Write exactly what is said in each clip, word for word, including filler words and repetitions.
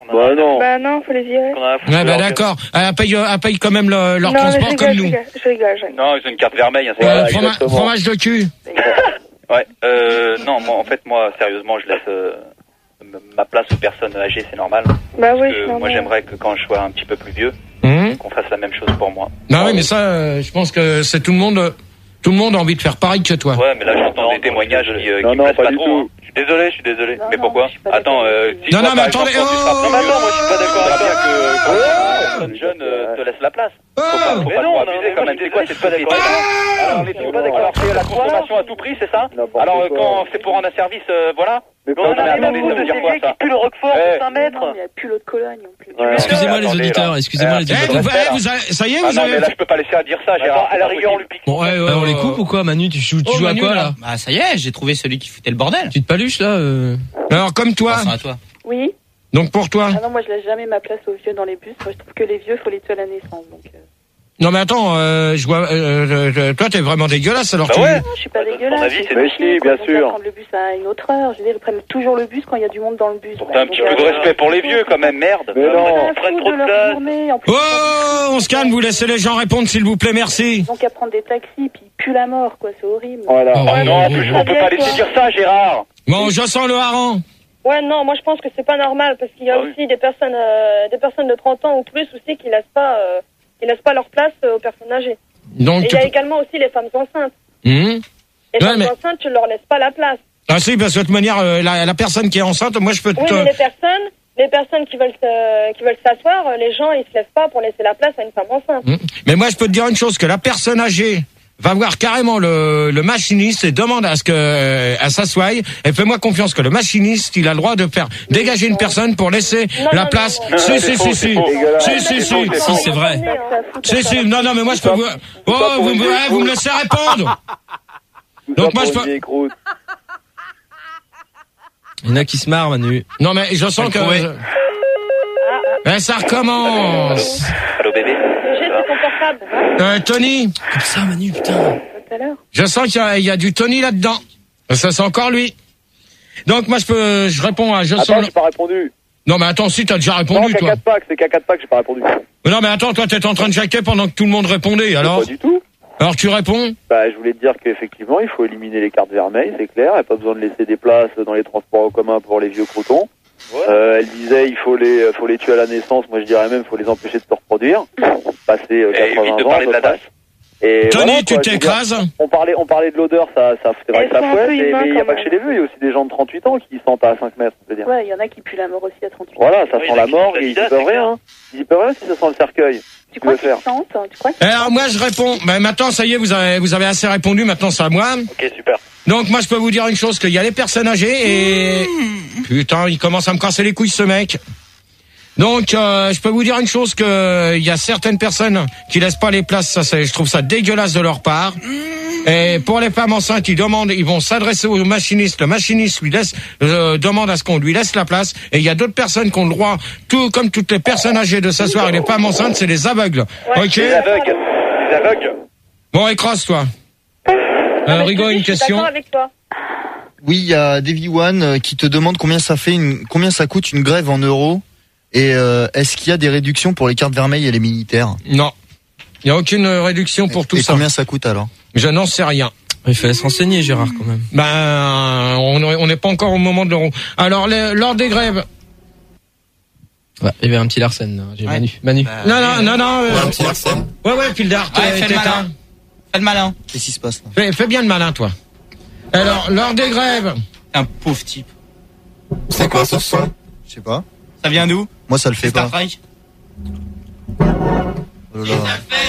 Bah non. Bah non, faut les virer. Ouais, bah d'accord. Elle paye, elle paye quand même le, leur non, transport rigole, comme nous. Je rigole, je rigole, je rigole. Non, ils ont une carte vermeille. Hein, c'est Euh, pas- froma- fromage de cul. Ouais, euh, non, moi, en fait, moi, sérieusement, je laisse euh, m- ma place aux personnes âgées, c'est normal. Bah oui, Parce que c'est moi, normal. j'aimerais que quand je sois un petit peu plus vieux, Mmh. qu'on fasse la même chose pour moi. Non, oui, mais ça, euh, je pense que c'est tout le monde, euh, tout le monde a envie de faire pareil que toi. Ouais, mais là, j'entends des témoignages qui, euh, Non, qui non, me plaisent pas pas du trop. tout. hein. Je suis désolé, je suis désolé. Non, mais non, pourquoi je suis pas Attends, d'accord. euh, si Non, toi, non, mais par exemple, attendez, quand tu seras- oh, Non, mais attends, moi, je suis pas d'accord oh, avec toi que oh, quand oh, une personne jeune euh, te laisse la place. Oh, Faut pas, faut mais pas non, trop non, abuser mais quand moi, même. je C'est quoi suis cette pas société d'accord. Alors, Je les suis pas d'accord. alors, c'est la consommation à tout prix, c'est ça N'importe Alors, euh, quoi. quand c'est pour rendre un service, euh, voilà. Mais Non, pas non, de mais la attendez, merde. ça veut dire quoi, ça plus le Roquefort Eh. de cinq mètres. Il n'y a plus l'eau de Cologne non plus. Ouais. Excusez-moi les Attendez, auditeurs, là. excusez-moi Euh, les Eh, auditeurs. vous, respect, eh, là. vous avez- ça y est, Ah vous non, avez... mais là, je peux pas laisser à dire ça, Gérard. à la rigueur, on lui pique. Bon, ouais, Euh, on les coupe ou quoi, Manu? Tu joues, tu Oh, joues Manu, à quoi là là? Bah ça y est, j'ai trouvé celui qui foutait le bordel. Tu te paluches là euh... Alors, comme toi, Pensons à toi. Oui. donc pour toi. Ah non, moi je laisse jamais ma place aux vieux dans les bus. Moi je trouve que les vieux, faut les tuer à la naissance. Donc, euh... Non, mais attends, euh, je vois, euh, euh, toi, t'es vraiment dégueulasse, alors Bah tu... ouais. Non, je suis pas Bah, dégueulasse. ton avis, c'est Mais si, bien Ils sûr. vont prendre le bus à une autre heure. Je veux dire, ils prennent toujours le bus quand il y a du monde dans le bus. T'as un petit peu de respect pour les vieux, quand même, merde. Mais non. Ils prennent trop de place. Journée, en plus, Oh, on se calme, vous laissez les gens répondre, s'il vous plaît, merci. ils ont qu'à prendre des taxis, puis ils puent la mort, quoi. C'est horrible. Voilà. Oh, Ah non, en plus, on peut pas laisser dire ça, Gérard. Bon, je sens le hareng. Ouais, non, moi je pense que c'est pas normal parce qu'il y a Ah oui. aussi des personnes, euh, des personnes de trente ans ou plus aussi qui laissent pas, euh, qui laissent pas leur place euh, aux personnes âgées. Donc, Et il tu... y a également aussi les femmes enceintes. Hum. Les Ouais, femmes mais- enceintes, tu leur laisses pas la place. Ah si, parce que de toute manière, euh, la, la personne qui est enceinte, moi, je peux te... Oui, mais les personnes, les personnes qui veulent se, qui veulent s'asseoir, euh, les gens ils se lèvent pas pour laisser la place à une femme enceinte. Hum. Mais moi, je peux te dire une chose, que la personne âgée va voir carrément le, le machiniste et demande à ce que euh, à s'assoie. Et fais-moi confiance que le machiniste, il a le droit de faire dégager une personne pour laisser Non, la non, place. non, non. Si, Non, si, c'est si, faux, si, c'est faux. si, si, si, Si, c'est vrai. si, si, non, non, mais moi, je peux vous... Oh, vous, me- eh, vous me laissez répondre. Tout Donc ça moi, pour je une peux- vieille croûte. Il y en a qui se marrent, Manu. Non, mais je sens que... trouvé. Ben, ça recommence. Allô, bébé. J'ai c'est ton portable. Hein Euh, Tony, Comme ça, Manu, putain. Tout à l'heure. je sens qu'il y a, il y a du Tony là-dedans. Ça, c'est encore lui. Donc, moi, je peux, je réponds à, je sens Attends, le- j'ai pas répondu. Non, mais attends, si, t'as déjà Non, répondu, toi. caca de Pâques, c'est caca de Pâques, j'ai pas répondu. Non, mais attends, toi, t'es en train de jaquer pendant que tout le monde répondait, alors? Pas du tout. Alors, tu réponds? Bah, je voulais te dire qu'effectivement, il faut éliminer les cartes vermeilles, c'est clair. Il n'y a pas besoin de laisser des places dans les transports en commun pour les vieux crotons. Ouais. Euh, elle disait, il faut les, faut les tuer à la naissance. Moi, je dirais même, il faut les empêcher de se reproduire. Passer euh, Et évite quatre-vingts de ans. parler à de peu la près. dasse. Et Tony, voilà, tu quoi, je veux dire, t'écrases? On parlait, on parlait de l'odeur, ça, ça, c'est vrai Elles que ça sont un fouette, peu mais humains, mais il n'y a quand pas que même. chez les vieux, il y a aussi des gens de trente-huit ans qui sentent à cinq mètres, je veux dire. Ouais, il y en a qui puent la mort aussi à trente-huit. Voilà, ça Oui, sent il y en a la qui mort sentent et ils y l'Adidas, peuvent c'est rien. Hein. Ils y peuvent rien si ça sent le cercueil. Tu crois veux qu'ils faire sentent? Tu crois Alors, moi, je réponds. Ben, maintenant, ça y est, vous avez, vous avez assez répondu, maintenant, c'est à moi. Ok, super. Donc, moi, je peux vous dire une chose, qu'il y a les personnes âgées et... Putain, il commence à me casser les couilles, ce mec. Donc, euh, je peux vous dire une chose, que il y a certaines personnes qui laissent pas les places, ça, c'est, je trouve ça dégueulasse de leur part. Et pour les femmes enceintes, ils demandent, ils vont s'adresser au machiniste. Le machiniste lui laisse, euh, demande à ce qu'on lui laisse la place. Et il y a d'autres personnes qui ont le droit, tout comme toutes les personnes âgées, de s'asseoir. Et les femmes enceintes, c'est les aveugles. Ok. Les aveugles. Les aveugles. Bon, écrase-toi. Ah, Euh, mais Rigo, je te dis, une je suis question. d'accord avec toi. Oui, il y a Davy One euh, qui te demande combien ça fait, une, combien ça coûte une grève en euros. Et euh, est-ce qu'il y a des réductions pour les cartes vermeilles et les militaires? Non. Il n'y a aucune réduction pour tout et ça. combien ça coûte alors? Je n'en sais rien. Il fallait se renseigner, Gérard, quand même. Ben, on on n'est pas encore au moment de l'euro. Alors, le- lors des grèves. Ouais, il y avait un petit Larsen, là. J'ai Ouais. Manu. Manu. Bah, Non, non, non, non. euh, Un petit Larsen. Ouais, ouais, Pildar, Ouais, t'es- fais t'es le malin. un- Fais le malin. Qu'est-ce qui se passe là? Fais, fais bien le malin, toi. Alors, lors des grèves. Un pauvre type. C'est quoi ce son? Je sais pas. Ça vient d'où? Moi, ça le fait Star pas. Trek. Oh là là.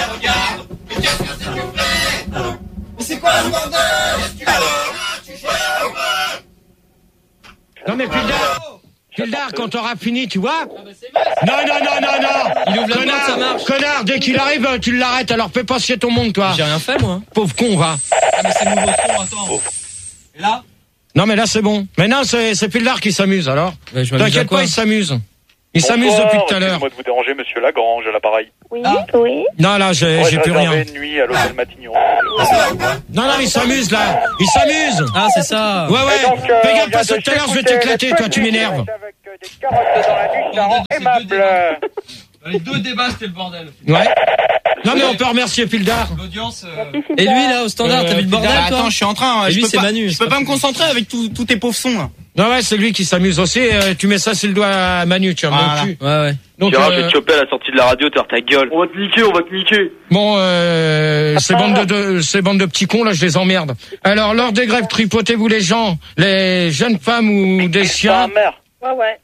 Non, mais Pildar. Pildar, quand t'auras fini, tu vois. Non, non, non, non, non. Il ouvre la Connard, porte, ça marche. Connard, dès qu'il arrive, tu l'arrêtes. Alors, fais pas chier ton monde, toi. J'ai rien fait, moi. Pauvre con, va. Ah, mais c'est le nouveau son, attends. Et là? Non, mais là, c'est bon. Mais non, c'est, c'est Pildar qui s'amuse, alors. Ouais, je m'amuse à T'inquiète quoi? pas, il s'amuse. Il s'amuse depuis tout à l'heure. Excusez-moi de vous déranger, monsieur Lagrange, à l'appareil. Oui, Ah. oui. Non, là, j'ai, Ouais, j'ai je plus rien. réservais une nuit à l'hôtel Matignon. Non, non, il s'amuse, là. Il s'amuse. Ah, c'est ça. Ouais, ouais. Et donc, euh, Fais on gaffe, vient parce que de tout à l'heure, je vais s'écouter t'éclater, les toi, tu petits m'énerves. avec, des carottes dans la nuit, ça rend aimable. Les deux débats, c'était le bordel. Ouais. Non mais on peut remercier Pildar. L'audience. Euh... Et lui là au standard, Euh, t'as vu le bordel Bah, toi attends, je suis en train. Et je lui, peux c'est pas, Manu, je c'est peux pas pas me concentrer avec tous tous tes pauvres sons là. Non ouais, c'est lui qui s'amuse aussi. Euh, tu mets ça sur le doigt à Manu, tu Voilà. remontes cul. Ouais ouais. Donc Gérard, je euh, vais te choper à la sortie de la radio, t'as ta gueule. On va te niquer, on va te niquer. bon, euh, ces bandes de, de ces bandes de petits cons là, je les emmerde. Alors lors des grèves, tripotez-vous les gens, les jeunes femmes ou des chiens. mère. Ouais, ouais.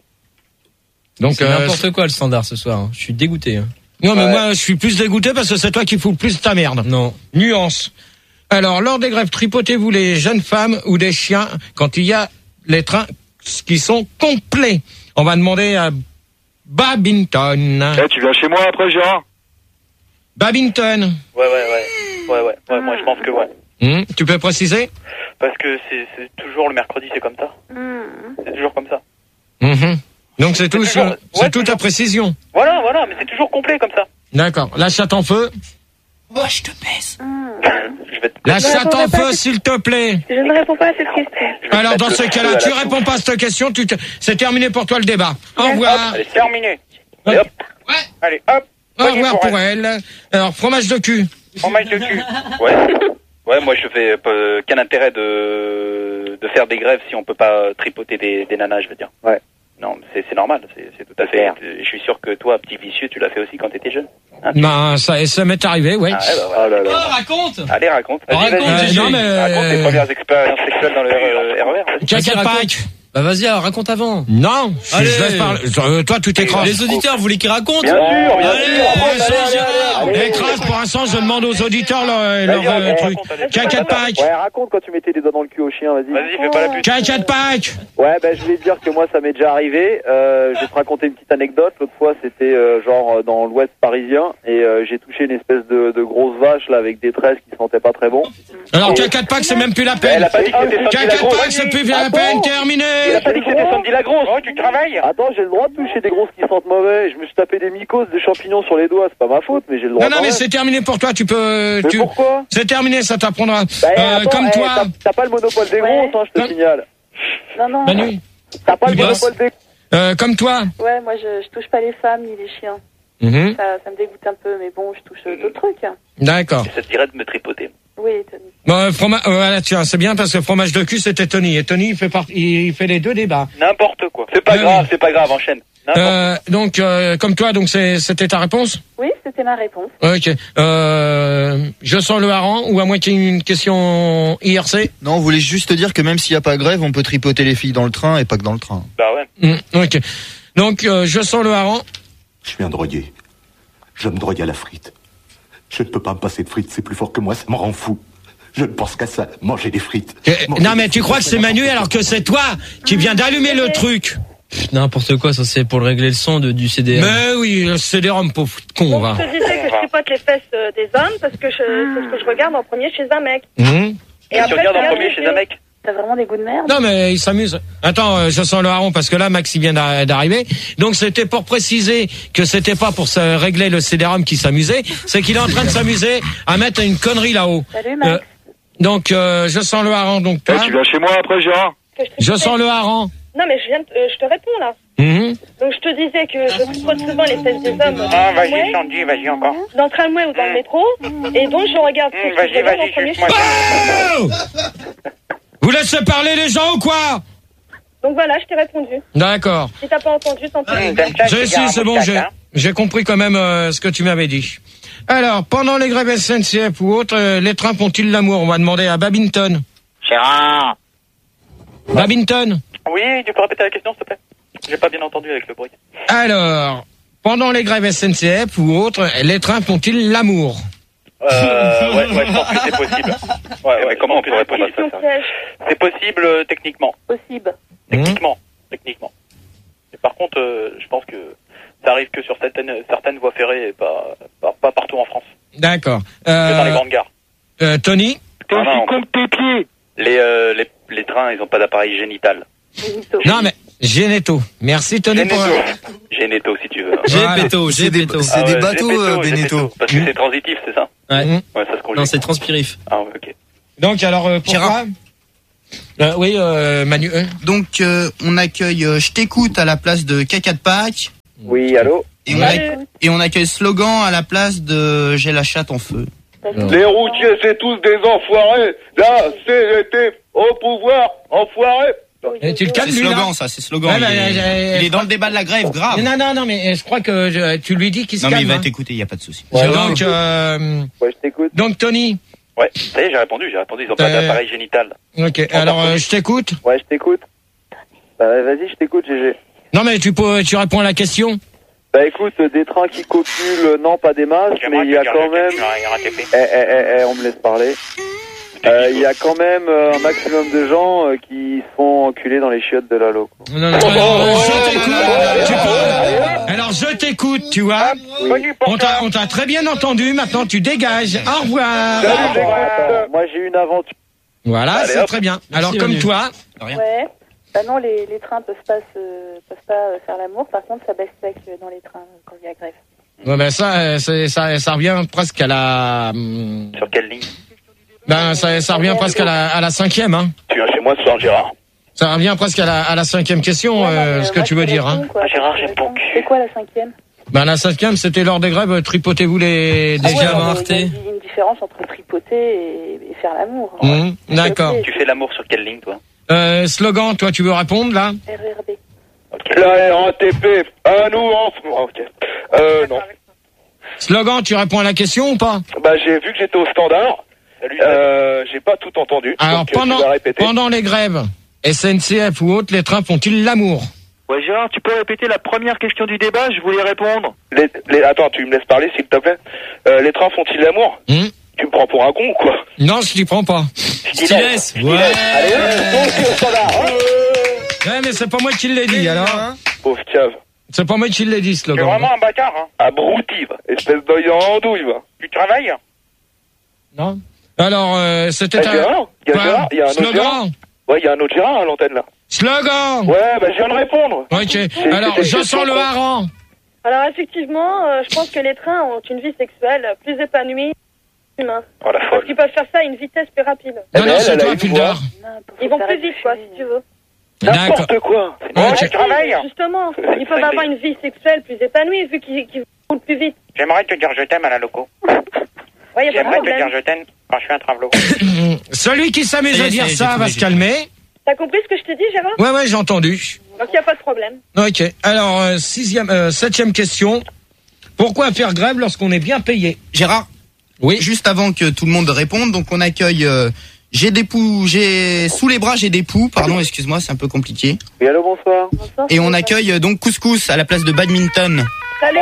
Donc C'est euh, n'importe quoi le standard ce soir. hein. Je suis dégoûté. hein. non mais Ouais. moi je suis plus dégoûté parce que c'est toi qui fous le plus ta merde. Non. Nuance. Alors, lors des grèves, tripotez-vous les jeunes femmes ou des chiens quand il y a les trains qui sont complets. On va demander à Babington. Eh, tu viens chez moi après, Gérard? Babington. Ouais, ouais, ouais. Ouais, ouais. Ouais, moi, je pense que ouais. Hmm, tu peux préciser? Parce que c'est c'est toujours le mercredi, c'est comme ça. C'est toujours comme ça. Mhm. Donc c'est tout, toujours- sur- c'est ouais, toute ta précision. Voilà, voilà, mais c'est toujours complet comme ça. D'accord. La chatte en feu. Oh, je te baisse. Je vais te La Ne chatte en répondrai pas à feu, cette- s'il te plaît. Je ne réponds pas à cette question. Alors, dans mettre ce le cas-là, feu à tu la réponds pas à cette question, tu te... c'est terminé pour toi le débat. Au revoir. Allez, c'est terminé. Allez, hop. Ouais. Allez, hop. Au revoir pour elle. Alors, fromage de cul. Fromage de cul. Ouais. Ouais, moi je fais euh, quel intérêt de de faire des grèves si on peut pas tripoter des, des nanas, je veux dire. Ouais. Non, c'est c'est normal, c'est c'est tout à fait. Je suis sûr que toi, petit vicieux, tu l'as fait aussi quand t'étais jeune. Hein, tu- Ben, ça, ça m'est arrivé, ouais. Ah, ouais, bah, voilà. Oh là Oh, là. raconte. Allez, raconte. Oh, Vas-y, raconte, vas-y. Gégé. non, mais... Raconte tes premières expériences sexuelles dans le euh, R E R. vas-y. Caca Vas-y, raconte. Pâques. Bah vas-y, alors, raconte avant. Non, je, Allez. je laisse parler. Euh, toi, tu t'écrases. Les auditeurs, vous voulez qu'ils racontent Bien sûr, bien Allez, sûr. allez, Allez, allez, allez, Gérard. allez, allez. Écrase, pour l'instant, je demande aux auditeurs leur, leur Vas-y, euh, raconte, truc. raconte, allez. Caca de Pâques. Ouais, raconte quand tu mettais les doigts dans le cul au chien, vas-y. Vas-y, fais pas la pute. Caca de Pâques. Ouais, ben je voulais te dire que moi ça m'est déjà arrivé. Euh, je vais te raconter une petite anecdote. L'autre fois c'était euh, genre euh, dans l'ouest parisien et euh, j'ai touché une espèce de, de grosse vache là avec des tresses qui sentaient pas très bon. Alors, caca de Pâques, c'est même plus la Elle peine. a pas dit que c'était Sandy Caca la de grosse. Pâques, c'est plus la Attends. peine. Il Terminé. a pas dit que c'était Sandy la grosse. Oh, tu travailles. Attends, j'ai le droit de toucher des grosses qui sentent mauvais. Je me suis tapé des mycoses, des champignons sur les doigts. C'est pas ma faute, mais j'ai le droit. Non, non, quand mais même. c'est terminé pour toi. Tu peux. Mais Tu... pourquoi? C'est terminé, ça t'apprendra. Bah, Euh, attends, comme eh, toi, t'as- T'as pas le monopole des Ouais. grosses, hein, je te Non. signale. Non, non. Manu. T'as pas le Tu bosses. monopole des. Euh, comme toi. Ouais, moi, je, je touche pas les femmes ni les chiens. Mhm. Ça, ça me dégoûte un peu, mais bon, je touche euh, d'autres trucs. D'accord. Ça te dirait de me tripoter. Oui, Tony. Bon, euh, froma- euh, voilà, tiens, c'est bien parce que fromage de cul, c'était Tony. Et Tony, il fait part... il fait les deux débats. N'importe quoi. C'est pas Ouais, grave, ouais. c'est pas grave, enchaîne. N'importe Euh, donc, euh, comme toi, donc c'est, c'était ta réponse? Oui, c'était ma réponse. Ok. Euh, je sens le hareng ou à moins qu'il y ait une question I R C? Non, on voulait juste te dire que même s'il n'y a pas grève, on peut tripoter les filles dans le train et pas que dans le train. Bah ouais. Mm, ok. Donc, euh, je sens le hareng. Je suis un drogué. Je me drogue à la frite. Je ne peux pas me passer de frites, c'est plus fort que moi, ça me rend fou. Je ne pense qu'à ça, manger des frites. Euh, Manger non, des mais tu frites, crois que c'est Manu alors que c'est toi qui viens d'allumer le truc? Pff, N'importe quoi, ça c'est pour le régler le son de, du C D R. Mais oui, le C D-ROM, pauvre con, Donc, va. je te disais que je tripote les fesses euh, des hommes parce que je- c'est ce que je regarde en premier chez un mec. Mhm. Et Et tu après, regardes je en regarde premier les chez un mec. T'as vraiment des goûts de merde? Non, mais il s'amuse. Attends, euh, je sens le hareng parce que là, Max, il vient d'a- d'arriver. Donc, c'était pour préciser que c'était pas pour se régler le C D-ROM qui s'amusait, c'est qu'il est en train de s'amuser à mettre une connerie là-haut. Salut, Max. Euh, donc, euh, je sens le hareng, donc Eh, toi. tu viens chez moi après, Gérard? que je Je tripotais. sens le hareng. Non, mais je viens, de- euh, je te réponds là. Mhm. Donc je te disais que je tripote souvent les fesses des hommes dans Ah, le vas-y, tramway, Sandy, vas-y encore. dans le tramway ou dans le métro, et donc je regarde ce Hum, que je vas-y, regarde en vas-y, premier suce-moi. chez Oh Vous laissez parler les gens ou quoi? Donc voilà, je t'ai répondu. D'accord. Si t'as pas entendu, tant pis. Hum, t'aimes ça, J'ai les si, cigares à c'est bon, moustache, j'ai, hein. j'ai compris quand même euh, ce que tu m'avais dit. Alors, pendant les grèves S N C F ou autres, euh, les trains font-ils l'amour? On va demander à Babington. Gérard. Babington. Oui, tu peux répéter la question, s'il te plaît? J'ai pas bien entendu avec le bruit. Alors, pendant les grèves S N C F ou autres, les trains font-ils l'amour? Euh, ouais, ouais, je pense que c'est possible. Ouais, ouais, comment on peut répondre à ça, Question ça piège. C'est possible euh, techniquement. Possible. Techniquement. Techniquement. Et par contre, euh, je pense que ça arrive que sur certaines, certaines voies ferrées et pas, pas, pas partout en France. D'accord. Que dans les Euh, grandes gares. euh, Tony? Ah, non, tes pieds. Les, euh, les, les trains, ils ont pas d'appareil génital. Non, mais Généto. Merci Tony pour... Généto. Généto, si tu veux. J'ai Voilà. péto, j'ai C'est des, péto. c'est Ah des ouais, bateaux, Gépéto, euh, Gépéto. Beneteau. Parce que c'est transitif, c'est ça? Ouais. Mhm. Ouais, ça se conjugue. Non, c'est transpirif. Ah ouais, ok. Donc alors, euh, pourquoi? Euh, oui, euh, Manu. euh. Donc, euh, on accueille euh, Je t'écoute à la place de Caca de Pâques. Oui, allô. Et on, accueille, et on accueille Slogan à la place de J'ai la chatte en feu. Les routiers, c'est tous des enfoirés. Là, c'est été au pouvoir, enfoirés. Et tu le calmes, C'est lui, là Slogan, ça, c'est Slogan. Ouais, il, bah, est, euh, il est dans le débat de la grève, grave. Non, non, non, mais je crois que je- tu lui dis qu'il se Non, mais calme. il va hein. t'écouter, il n'y a pas de souci. Ouais, donc, euh, Ouais, je t'écoute. donc, Tony. Ouais, ça y est, j'ai répondu, j'ai répondu. Ils ont pas Euh, d'appareil génital. Ok, alors euh, je t'écoute. Ouais, je t'écoute. Bah, vas-y, je t'écoute, G G. Non, mais tu peux, tu réponds à la question. Bah écoute, des trains qui copulent, non pas des masses, mais il y a quand même... Eh, eh, eh, eh, on me laisse parler. Euh, Il y a quand même euh, un maximum de gens euh, qui se font enculer dans les chiottes de la loc. Non, non, non, alors, je t'écoute. Tu peux- Alors je t'écoute, tu vois. On t'a, on t'a très bien entendu. Maintenant, tu dégages. Au revoir. Euh, moi j'ai une aventure. Voilà, Allez, c'est hop. très bien. Merci, Alors comme Manu. toi. Ouais. Bah non, les, les trains peuvent pas se, peuvent pas euh, faire l'amour. Par contre, ça baisse sec euh, dans les trains euh, quand il y a grève. Ouais, ben ça, euh, c'est- ça, ça revient presque à la. hum, Sur quelle ligne? Ben ça, ça revient presque à la, à la cinquième, hein. Tu viens chez moi ce soir, Gérard. Ça revient presque à la, à la cinquième question, euh, ce que tu veux dire, hein. Ah, Gérard, j'aime pas. C'est quoi la cinquième? Ben la cinquième, c'était lors des grèves. Tripotez-vous les, Ah des ouais, gamins. mais il y a une différence entre tripoter et, et faire l'amour. Hum, D'accord. Tu fais l'amour sur quelle ligne, toi? Euh, slogan, toi, tu veux répondre là? R R B. La R A T P, à nous en... Ok. Euh, non. Slogan, tu réponds à la question ou pas? Bah, j'ai vu que j'étais au standard. Euh, j'ai pas tout entendu. Alors donc, euh, pendant, tu vas répéter. pendant les grèves, S N C F ou autres, les trains font-ils l'amour? Ouais, Gérard, tu peux répéter la première question du débat? Je voulais répondre. Les, les, attends, tu me laisses parler, s'il te plaît. Euh, les trains font-ils l'amour? Hmm Tu me prends pour un con ou quoi? Non, je t'y prends pas. Je t'y laisse. Ouais. Allez, hop, donc, au standard. Ouais, mais c'est pas moi qui l'ai dit, alors. Pauvre cave. C'est pas moi qui l'ai dit, slogan. un bâtard, hein. Abruti, va. Espèce d'œil en andouille, va. Tu travailles? Non. Alors, euh, c'était Eh, Gérard, il y a Quoi Gérard, il y a un autre Slogan. Gérard. Ouais, il y a un autre Gérard à l'antenne, là. Slogan. Ouais, bah, je viens de répondre. Ok. C'est- Alors, c'était- je sens le hareng. Alors effectivement, euh, je pense que les trains ont une vie sexuelle plus épanouie que l'humain. Oh, la Parce folle. qu'ils peuvent faire ça à une vitesse plus rapide. Non, Eh ben, non, elle, c'est elle a toi, une Pildar. Ils vont plus vite, quoi, si tu veux. N'importe quoi. Ok. Tu travailles? Justement, ils peuvent avoir une vie sexuelle plus épanouie vu qu'ils qu'ils roulent plus vite. J'aimerais te dire je t'aime à la loco. Ouais, y a pas de J'aimerais te dire problème. je t'aime quand je fais un travelot. Celui qui s'amuse Ça y à est, dire ça y est, ça j'ai va trouvé, se j'ai calmer. T'as compris ce que je t'ai dit, Gérard? Ouais, ouais, j'ai entendu. Donc y a pas de problème. Ok. Alors, euh, sixième, euh, septième question. Pourquoi faire grève lorsqu'on est bien payé? Gérard, Oui. juste avant que tout le monde réponde, donc on accueille euh, J'ai des poux, j'ai sous les bras j'ai des poux, pardon, excuse-moi, c'est un peu compliqué. Oui, allô, bonsoir. Bonsoir. Et on accueille euh, donc Couscous à la place de Badminton. Salut.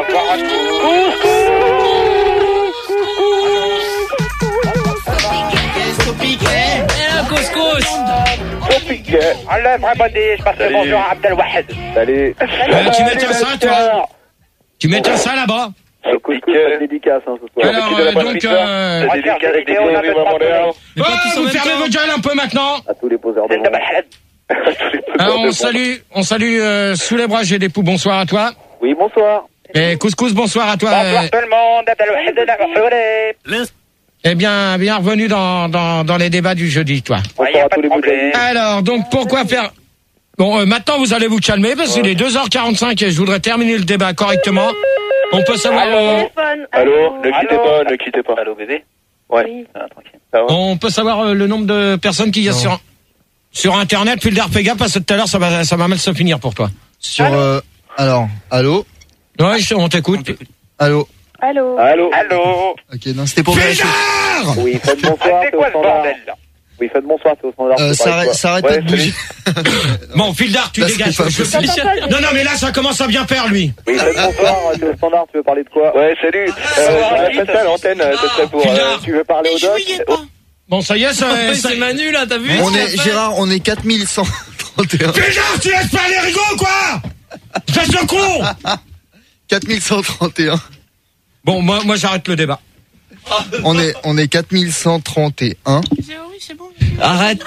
Enlève un body, je passe le Salut. bonjour à Abdelwahed. Salut. Euh, tu m'éteins ça, toi? Tu m'éteins ça là-bas? Le couscous, pas de dédicace, hein, ce soir. Alors, euh, donc, euh, On va faire des vidéos, on appelle ça oh, vous fermez votre gueule un peu maintenant. À tous les poseurs de C'est monde. Abdelwahed. Alors, on salue, on salue euh, sous les bras, j'ai des poux. Bonsoir à toi. Oui, bonsoir. Et Couscous, bonsoir à toi. Bonsoir Euh, tout le monde, Abdelwahed de la Roulée. Eh bien, bien revenu dans, dans, dans les débats du jeudi, toi. Ouais, y Bonsoir a à pas tous de les problème. Alors, donc, pourquoi faire... Bon, euh, maintenant, vous allez vous calmer parce qu'il est deux heures quarante-cinq et je voudrais terminer le débat correctement. On peut savoir... euh, Téléphone. Allô, ne quittez Allô. pas, ne quittez pas. Allô bébé? Ouais. Oui. Ah, tranquille. Ça va? on peut savoir euh, le nombre de personnes qu'il y a sur, sur Internet, puis le Darpega, parce que tout à l'heure, ça va, ça va mal se finir pour toi. Sur, euh, alors, allô? Ouais, je- on t'écoute. Allô? Allô. Allô. Allô? Ok, non, c'était pour vérifier. Fédard. Oui, faites bonsoir, C'est c'est au quoi ce standard. bordel là? Oui, faites bonsoir, c'est au standard. Euh, c'est ça pareil, arrête, quoi. ça arrête Ouais, pas de bouger. Bon, Fildar, tu Là, c'est dégages. pas Je- possible. Non, non, mais là, ça commence à bien faire, lui. Oui, faites bonsoir, c'est au standard, tu veux parler de quoi? Ouais, salut. Euh, répète ça à l'antenne, euh, ce serait pour... euh, Tu veux parler au doc? Bon, ça y est, ça, ça... C'est Manu là, t'as vu? On est, Gérard, on est quatre mille cent trente et un. Fildar, tu laisses pas les rigots, quoi. Fais ce con. quatre mille cent trente et un. Bon, moi, moi, j'arrête le débat. On est, on est quatre mille cent trente et un. Arrête.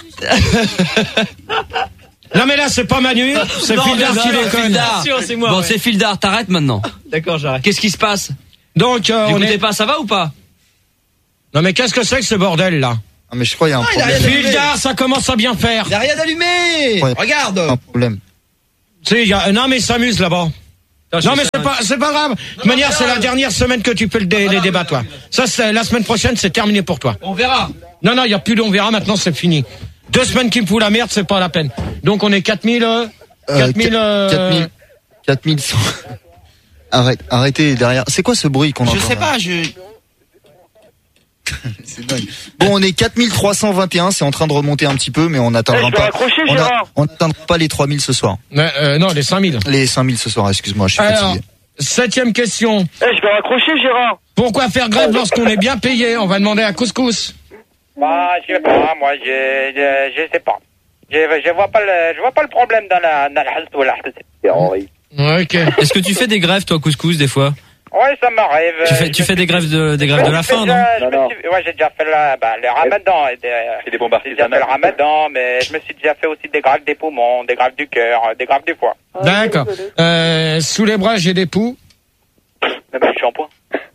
Non, mais là, c'est pas Manu, c'est Non, Fildar mais qui non, déconne. Fildar. Sûr, c'est moi, Bon, ouais. c'est Fildar, t'arrêtes maintenant. D'accord, j'arrête. Qu'est-ce qui se passe? Donc, euh, Vous on écoutez est... pas, ça va ou pas? Non, mais qu'est-ce que c'est que ce bordel, là? Ah, mais je crois qu'il y a un Ah, il a problème. rien allumé. Fildar, ça commence à bien faire. Il y a rien allumé. Ouais. Regarde. Un problème. Tu sais, il y a- non mais il s'amuse là-bas. Non mais c'est pas c'est pas grave. De toute manière, c'est la dernière semaine que tu fais le dé- les débats, toi. Ça, c'est la semaine prochaine, c'est terminé pour toi. On verra. Non non, il y a plus de on verra. Maintenant, c'est fini. Deux semaines qui me fout la merde, c'est pas la peine. Donc on est quatre mille. Euh, quatre mille. Euh... quatre mille. quatre mille cent. Arrête, arrêtez derrière. C'est quoi ce bruit qu'on entend Je sais là pas, je. C'est dingue. Bon, on est quatre mille trois cent vingt et un, c'est en train de remonter un petit peu, mais on Eh, n'atteindra je vais pas. raccrocher, On a- Gérard. on n'atteindra pas les trois mille ce soir. Mais, euh, non, les cinq mille. Les cinq mille ce soir, excuse-moi, je suis Alors, fatigué. septième question. Eh, je vais raccrocher, Gérard. Pourquoi faire grève lorsqu'on est bien payé? On va demander à Couscous. Bah, je sais pas, moi, je, je, je sais pas. Je, je vois pas le, je vois pas le problème dans la, dans la ou la C'est Henri. Ok. Est-ce que tu fais des grèves, toi, Couscous, des fois? Ouais, ça m'arrive. Tu fais, tu fais des grèves de, des grèves de la faim, non? Je me suis- Ouais, j'ai déjà fait la, bah, le ramadan. et des- C'est des bombes J'ai déjà fait le ramadan, mais je me suis déjà fait aussi des grèves des poumons, des grèves du cœur, des grèves du foie. D'accord. Euh, sous les bras, j'ai des poux. Même du shampoing.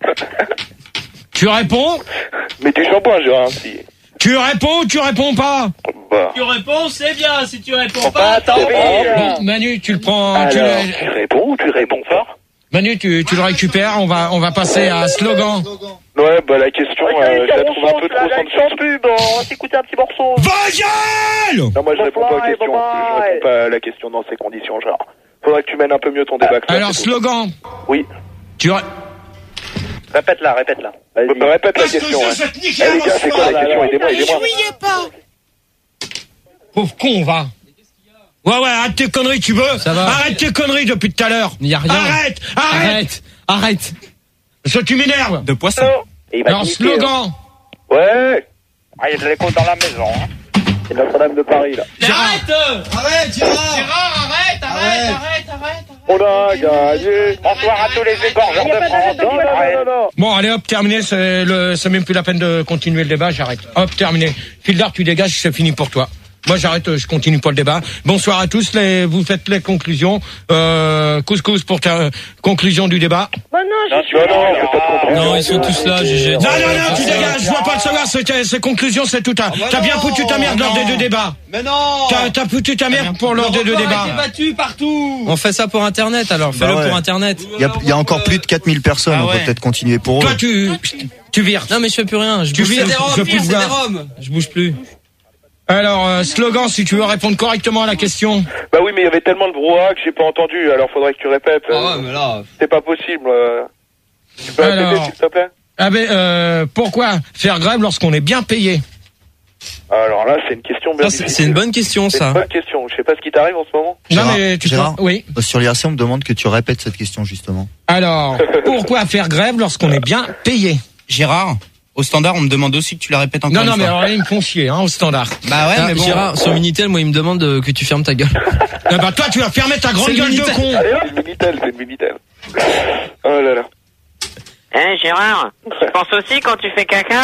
Tu réponds? Mais du shampoing, Gérard, si. Tu réponds ou tu réponds pas? Bah. Tu réponds, c'est bien. Si tu réponds Faut pas, pas tant pis. Bon, Manu, tu le prends. Tu, Alors, le- tu réponds ou tu réponds pas? Manu, tu, tu le récupères. On va, on va passer à slogan. Ouais, bah la question, euh, je la trouve un peu trop sans pub, on va s'écouter un petit morceau. Vagel! Non, moi je réponds pas aux Bye, questions. bye. Je réponds pas à la question dans ces conditions, genre. Faudrait que tu mènes un peu mieux ton débat. que ça, Alors, c'est tout. slogan. Oui. Tu ré- Répète-la, répète-la. Bah, répète la question. hein. Eh, les gars, c'est quoi la question? Aidez-moi, aidez-moi. Pauvre con, va. Ouais, ouais, arrête tes conneries, tu veux? Ça va. Arrête tes conneries depuis tout à l'heure. Il y a rien. Arrête, arrête. Arrête. Arrête. Parce que tu m'énerves. De poisson. Et il va Alors, te niquer, slogan. hein. Ouais. Ah, il y a de l'écho dans la maison. Hein. C'est Notre-Dame de Paris, là. Arrête. Arrête, Gérard. Gérard, arrête, arrête, arrête, arrête. On a gagné. Bonsoir à tous les égorgeurs de France. Non, non, non, non, non. Bon, allez, hop, terminé. C'est le, c'est même plus la peine de continuer le débat. J'arrête. Hop, terminé. Fildar, tu dégages, c'est fini pour toi. Moi, j'arrête, je continue pas le débat. Bonsoir à tous. Les, vous faites les conclusions. Euh, couscous pour ta conclusion du débat. Bah non, je Non, suis non, non, c'est pas trop. Non, ils sont tous là, G G. Non, non, non, tu dégages. Je vois pas le savoir. C'est, c'est conclusion, c'est tout. T'as, t'as bien foutu ta merde lors des deux débats. Mais non. T'as, t'as foutu ta merde pour lors des deux débats. été battu partout. On fait ça pour Internet, alors. Fais-le Bah ouais. pour Internet. Il y a, il y a encore plus de quatre mille personnes, Ah on ouais. peut peut-être continuer pour eux. Toi, tu, tu vires. Non, mais je fais plus rien. Je Tu bouge vires, plus. je veux plus te C'est des voir. roms. Je bouge plus. Alors, euh, slogan, si tu veux répondre correctement à la question. Bah oui, mais il y avait tellement de brouhaha que j'ai pas entendu, alors faudrait que tu répètes. Ah ouais, mais là. C'est pas possible. euh. Tu peux Alors. répéter, s'il te plaît? Ah ben, euh, pourquoi faire grève lorsqu'on est bien payé? Alors là, c'est une question bien Ah, c'est, difficile. c'est une bonne question, C'est ça. une bonne question. Je sais pas ce qui t'arrive en ce moment. Non Gérard, mais tu Gérard, peux... Oui. euh, Sur l'I R C, on me demande que tu répètes cette question, justement. Alors, pourquoi faire grève lorsqu'on est bien payé? Gérard, au standard, on me demande aussi que tu la répètes encore Non, une non, mais fois. alors là, ils me font chier, hein, au standard. Bah ouais, Ah, mais bon. Gérard, sur Minitel, moi, il me demande de- que tu fermes ta gueule. Ah bah toi, tu vas fermer ta grande C'est gueule de Minitel. con. Allez, hop, c'est une Minitel, c'est une Minitel. Oh là là. Hein, Gérard, tu penses aussi quand tu fais caca?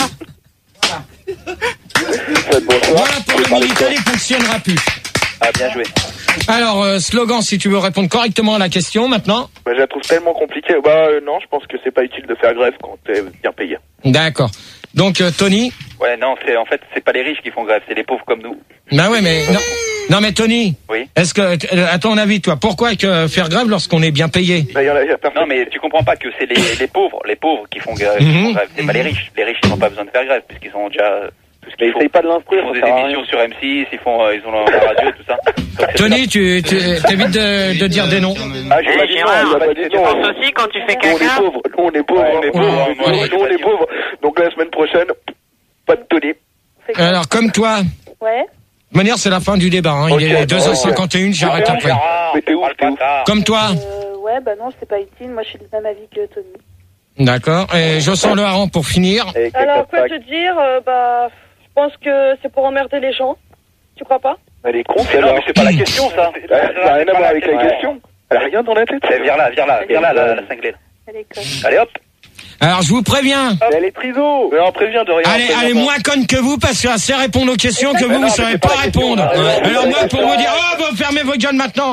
Faites bonsoir. Voilà pour le Minitel, il fonctionnera plus. Ah, bien joué. Alors, euh, slogan, si tu veux répondre correctement à la question, maintenant. Bah, je la trouve tellement compliquée. Bah euh, non, je pense que c'est pas utile de faire grève quand t'es bien payé. D'accord. Donc, euh, Tony. Ouais, non, c'est, en fait, c'est pas les riches qui font grève, c'est les pauvres comme nous. Bah ouais, mais non, non mais Tony. Oui. Est-ce que, euh, à ton avis, toi, pourquoi que faire grève lorsqu'on est bien payé? Bah, y en a, y a personne. Non, mais tu comprends pas que c'est les, les pauvres, les pauvres qui font grève, qui Mhm. font grève. C'est pas les riches. Les riches, ils n'ont pas besoin de faire grève puisqu'ils ont déjà tout ce Mais qu'il faut. essaye pas de Ils l'instruire, font ça des sert à rien. émissions sur M six, ils font, euh, ils ont la radio et tout ça. Donc, c'est Tony, tu, tu t'évites de, de dire des noms. Ah, j'ai pas dit non, il a pas dit non. aussi quand tu fais Nous, on est pauvres. Nous, on est pauvres. Ouais, on est ouais, pauvres. ouais, Nous, ouais, nous, on ouais. est pauvres. Donc la semaine prochaine, pas de Tony. Alors, comme toi. Ouais. De toute manière, c'est la fin du débat. Hein. Il Ok, est deux heures cinquante et un, j'arrête après. Mais t'es où, t'es où? Comme toi. Euh, ouais, bah non, c'est pas utile. Moi, je suis du même avis que Tony. D'accord. Et je sens le hareng pour finir. Alors, quoi te dire euh, Bah, je pense que c'est pour emmerder les gens. Tu crois pas? Elle est con, Non, mais c'est pas la question, ça. Ça n'a rien à voir avec la question. Elle a rien dans la tête. Viens là, viens là, viens là, la, la cinglée. là. Elle est conne. Allez hop. Alors, je vous préviens. Elle est triso. Mais on prévient de rien. Allez, prévient allez, pas. moins conne que vous, parce que assez répondre aux questions que Mais vous, non, vous mais savez c'est pas pas la question. répondre. Ouais, ouais, Alors ouais, moi, ouais, pour ouais. vous dire, oh, vous fermez vos gueules maintenant.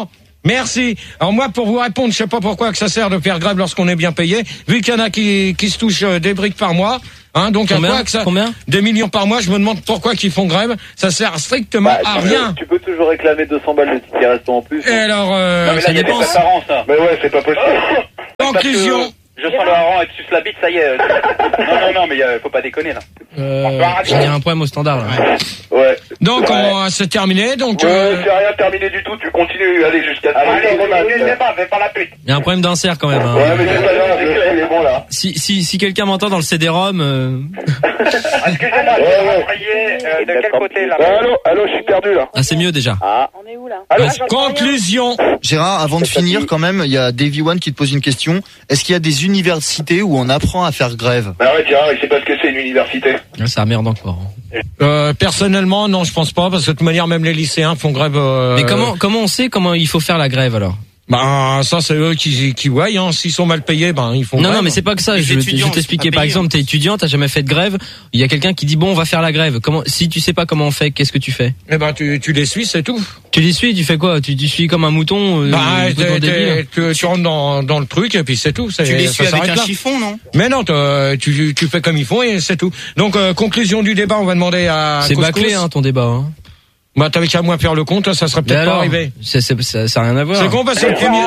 Merci. Alors moi, pour vous répondre, je sais pas pourquoi que ça sert de faire grève lorsqu'on est bien payé. Vu qu'il y en a qui, qui se touchent euh, des briques par mois, hein, donc Combien à quoi que ça, Combien des millions par mois, je me demande pourquoi qu'ils font grève. Ça sert strictement Bah, à tu peux- rien. Tu peux toujours réclamer deux cents balles de ticket resto en plus. Et alors, euh, Non, mais là, ça il y a des dépend. préparants, ça. Mais ouais, c'est pas possible. Conclusion. Parce que Je sens le hareng et tu suces la bite, ça y est. Non, non, non, mais euh, faut pas déconner, là. Euh, il y a un problème au standard, là. Ouais. Donc, Ouais. on, c'est terminé. Donc, Ouais, euh, c'est rien terminé du tout, tu continues, allez jusqu'à... Allez, continue le débat, fais pas la pute. Il y a un problème d'insert quand même. Hein. Ouais, mais c'est pas grave, il est bon là. Si, si, si quelqu'un m'entend dans le C D-ROM, euh... Excusez-moi, je vais m'envoyer, euh, de quel côté, là? Ah, allô, allô, je suis perdu là. ah, c'est mieux déjà. Ah, On est où là? Allô, Vas-y. conclusion. Gérard, avant de finir, quand même, il y a Davy One qui te pose une question. Est-ce qu'il y a des universités où on apprend à faire grève? Bah ouais, Gérard, il sait pas ce que c'est une université. Ah, ça merde encore. Euh, personnellement, non, je pense pas, parce que de toute manière, même les lycéens font grève. Euh, Mais comment, comment on sait comment il faut faire la grève alors? Ben, ça, c'est eux qui, qui voient, hein. S'ils sont mal payés, ben, ils font Non, grève. non, mais c'est pas que ça. Les Je, je étudiants, vais t'expliquer. c'est pas Par payé, exemple, t'es étudiant, t'as jamais fait de grève. Il y a quelqu'un qui dit bon, on va faire la grève. Comment, si tu sais pas comment on fait, qu'est-ce que tu fais? Eh ben, tu, tu les suis, c'est tout. Tu les suis, tu fais quoi? Tu, tu suis comme un mouton, euh, Bah, complètement t'es- débile. t'es- tu, tu rentres dans, dans le truc, et puis c'est tout. C'est- Tu les ça suis avec s'arrête un là. chiffon, non? Mais non, t'as- tu, tu fais comme ils font, et c'est tout. Donc, euh, conclusion du débat, on va demander à C'est Couscous. bâclé, hein, ton débat. Hein. Bah, t'avais qu'à moins faire le compte, ça serait Mais peut-être pas alors, arrivé. c'est, c'est, ça, ça a rien à voir. C'est con, parce que le premier...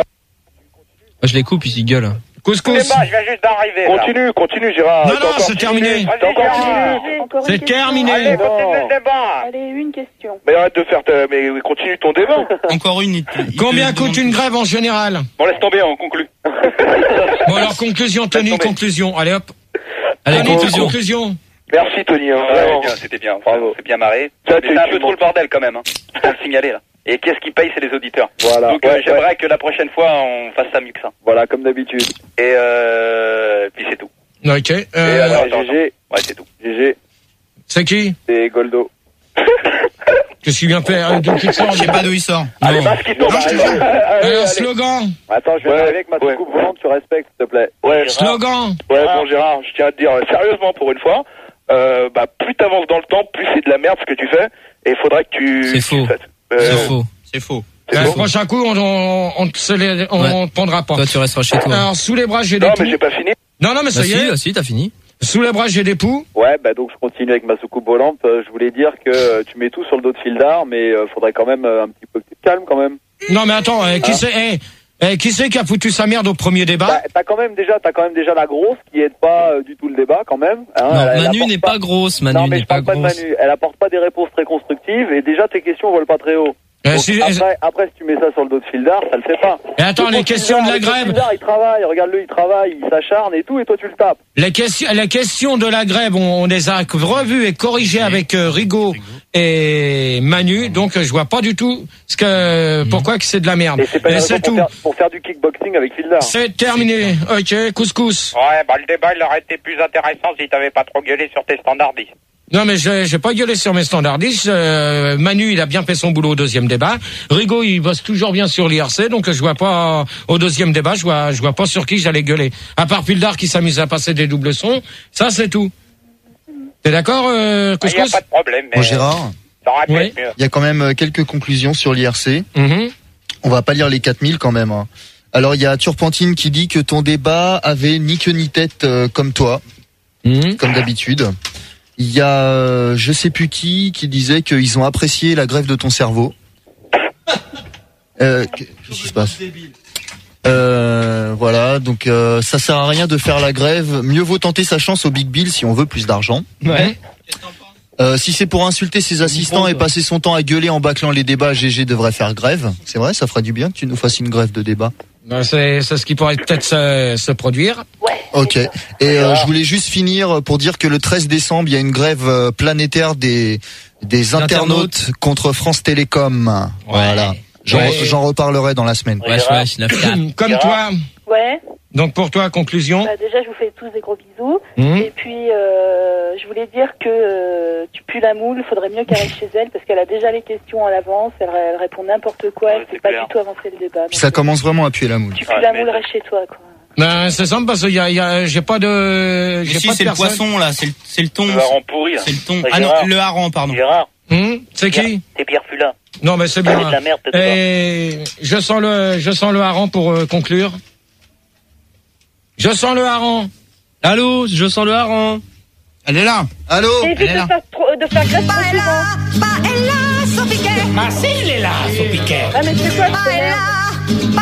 Je les coupe, ils gueulent. Couscous. Je viens juste d'arriver. là. Continue, continue, Gérard. Non, T'as non, encore c'est six terminé. minutes. Vas-y, T'as encore six Gérard. minutes. Encore une C'est question. terminé. Allez, continue le débat. Allez, une question. Mais arrête de faire ta... Mais continue ton débat. Encore une. il te- il te Combien demande- coûte une grève en général? Bon, laisse tomber, on conclut. Bon, alors, conclusion, Tony, tomber. conclusion. Allez, hop. Allez, Tony, conclusion. conclusion. Merci, Tony. hein, Ouais, vraiment. bien, c'était bien. Bravo. C'est bien marré. Ça, Mais tu- c'est un tu peu trop montes. le bordel quand même. Hein. Je tiens à le signaler là. Et qu'est-ce qui paye, c'est les auditeurs. Voilà. Donc euh, Ouais, j'aimerais ouais. que la prochaine fois on fasse ça mieux que ça. Voilà, comme d'habitude. Et euh, puis c'est tout. Ok. Et Euh, alors, Ouais, attends, G G, Ouais, c'est tout. G G, c'est qui? c'est Goldo. Je suis bien fait. euh, d'où tu te sors, Je sais pas d'où il sort. Allez, Non. passe qui tombe. Non, je te Allez, jure. allez, Alors, allez. slogan. Attends, je vais Ouais, arriver avec ma ouais. soucoupe volante, tu respectes, s'il te plaît. Ouais, Slogan. ouais, bon, Gérard, je tiens à te dire, euh, sérieusement, pour une fois, euh, bah, plus t'avances dans le temps, plus c'est de la merde ce que tu fais, et il faudrait que tu... C'est faux. tu fasses. Euh, C'est faux. C'est faux. c'est Le faux. prochain coup, on, on, on, te se- on, Ouais. on te prendra pas. Toi, tu resteras chez toi. Alors, sous les bras, j'ai des Non, poux. mais j'ai pas fini. Non, non, mais ça Bah y si, est. bah si, t'as fini. Sous les bras, j'ai des poux. Ouais, bah donc je continue avec ma soucoupe volante. Euh, je voulais dire que euh, tu mets tout sur le dos de Fildar, mais euh, faudrait quand même euh, un petit peu que tu te calmes quand même. Non, mais attends, euh, qui Ah. c'est, eh, eh, qui c'est qui a foutu sa merde au premier débat? Bah, t'as quand même déjà, t'as quand même déjà la grosse qui aide pas euh, du tout le débat quand même. Hein, Non, elle- elle Manu apporte n'est pas grosse. Manu non, mais n'est je pas parle pas de grosse. Manu. Elle apporte pas des réponses très constructives et déjà tes questions volent pas très haut. Euh, Donc, si- après, après, si tu mets ça sur le dos de Fildar, ça le fait pas. Et attends, Le les pauvre questions de la Fildar, le pauvre grève. Fildar, il travaille, regarde-le, il travaille, il s'acharne et tout, et toi tu le tapes. Les questions, les questions de la grève, on, on les a revues et corrigées avec euh, Rigaud et Manu, donc euh, je vois pas du tout ce que, pourquoi que c'est de la merde. Et c'est pas une Et raison c'est pour tout. faire, pour faire du kickboxing avec Fildar. C'est terminé. Ok, couscous. Ouais, bah le débat il aurait été plus intéressant si t'avais pas trop gueulé sur tes standardistes. Non, mais j'ai j'ai pas gueulé sur mes standardistes. Euh, Manu, il a bien fait son boulot au deuxième débat. Rigaud, il bosse toujours bien sur l'I R C, donc je vois pas au deuxième débat, je vois, je vois pas sur qui j'allais gueuler. À part Fildar qui s'amuse à passer des doubles sons, ça c'est tout. T'es d'accord, euh, Il y a couscous? pas de problème, mais Bon, Gérard, ça aurait pu Oui. être mieux. il y a quand même euh, quelques conclusions sur l'I R C. Mhm. On va pas lire les quatre mille quand même. Hein. Alors, il y a Turpentine qui dit que ton débat avait ni queue ni tête euh, comme toi, Mhm. comme d'habitude. Il y a euh, je sais plus qui qui disait qu'ils ont apprécié la grève de ton cerveau. Euh, qu'est-ce qui se passe? Euh, voilà, donc euh, ça sert à rien de faire la grève. Mieux vaut tenter sa chance au Big Bill si on veut plus d'argent. Ouais. Euh, si c'est pour insulter ses assistants et passer son temps à gueuler en bâclant les débats, G G devrait faire grève. C'est vrai, ça ferait du bien que tu nous fasses une grève de débat. Ben, c'est c'est ce qui pourrait peut-être se, se produire. Ok. Et euh, je voulais juste finir pour dire que le treize décembre, il y a une grève euh, planétaire des des internautes contre France Télécom. Voilà. J'en Ouais. j'en reparlerai dans la semaine. Wesh, wesh, neuf quatre. Comme toi. Ouais. Donc pour toi, conclusion. Bah, déjà, je vous fais tous des gros bisous. Mhm. Et puis, euh, je voulais dire que euh, tu pues la moule. Faudrait mieux qu'elle reste chez elle parce qu'elle a déjà les questions à l'avance. Elle, elle répond n'importe quoi. Elle c'est sait pas clair. du tout avancer le débat. Puis ça Donc, commence vraiment à puer la moule. Tu pues Ouais, la mais- moule, reste chez toi, quoi. Ben, c'est simple parce que y a, y a, j'ai pas de, Mais j'ai si, pas de c'est le personne. poisson, là. C'est le, c'est le thon. Le hareng pourri là. C'est le thon. Ouais, Ah non, Gérard. le hareng, pardon. Gérard, Hum, c'est qui? c'est Pierre Fula. Non, mais c'est bien. C'est de la merde, peut-être Et je sens le, je sens le hareng pour euh, conclure. Je sens le hareng. Allô, je sens le hareng. Elle est là. Allô. Évite de faire, trop, de faire grève trop souvent. Ah si, il est là, son piquet. Ah, mais c'est quoi ce merde?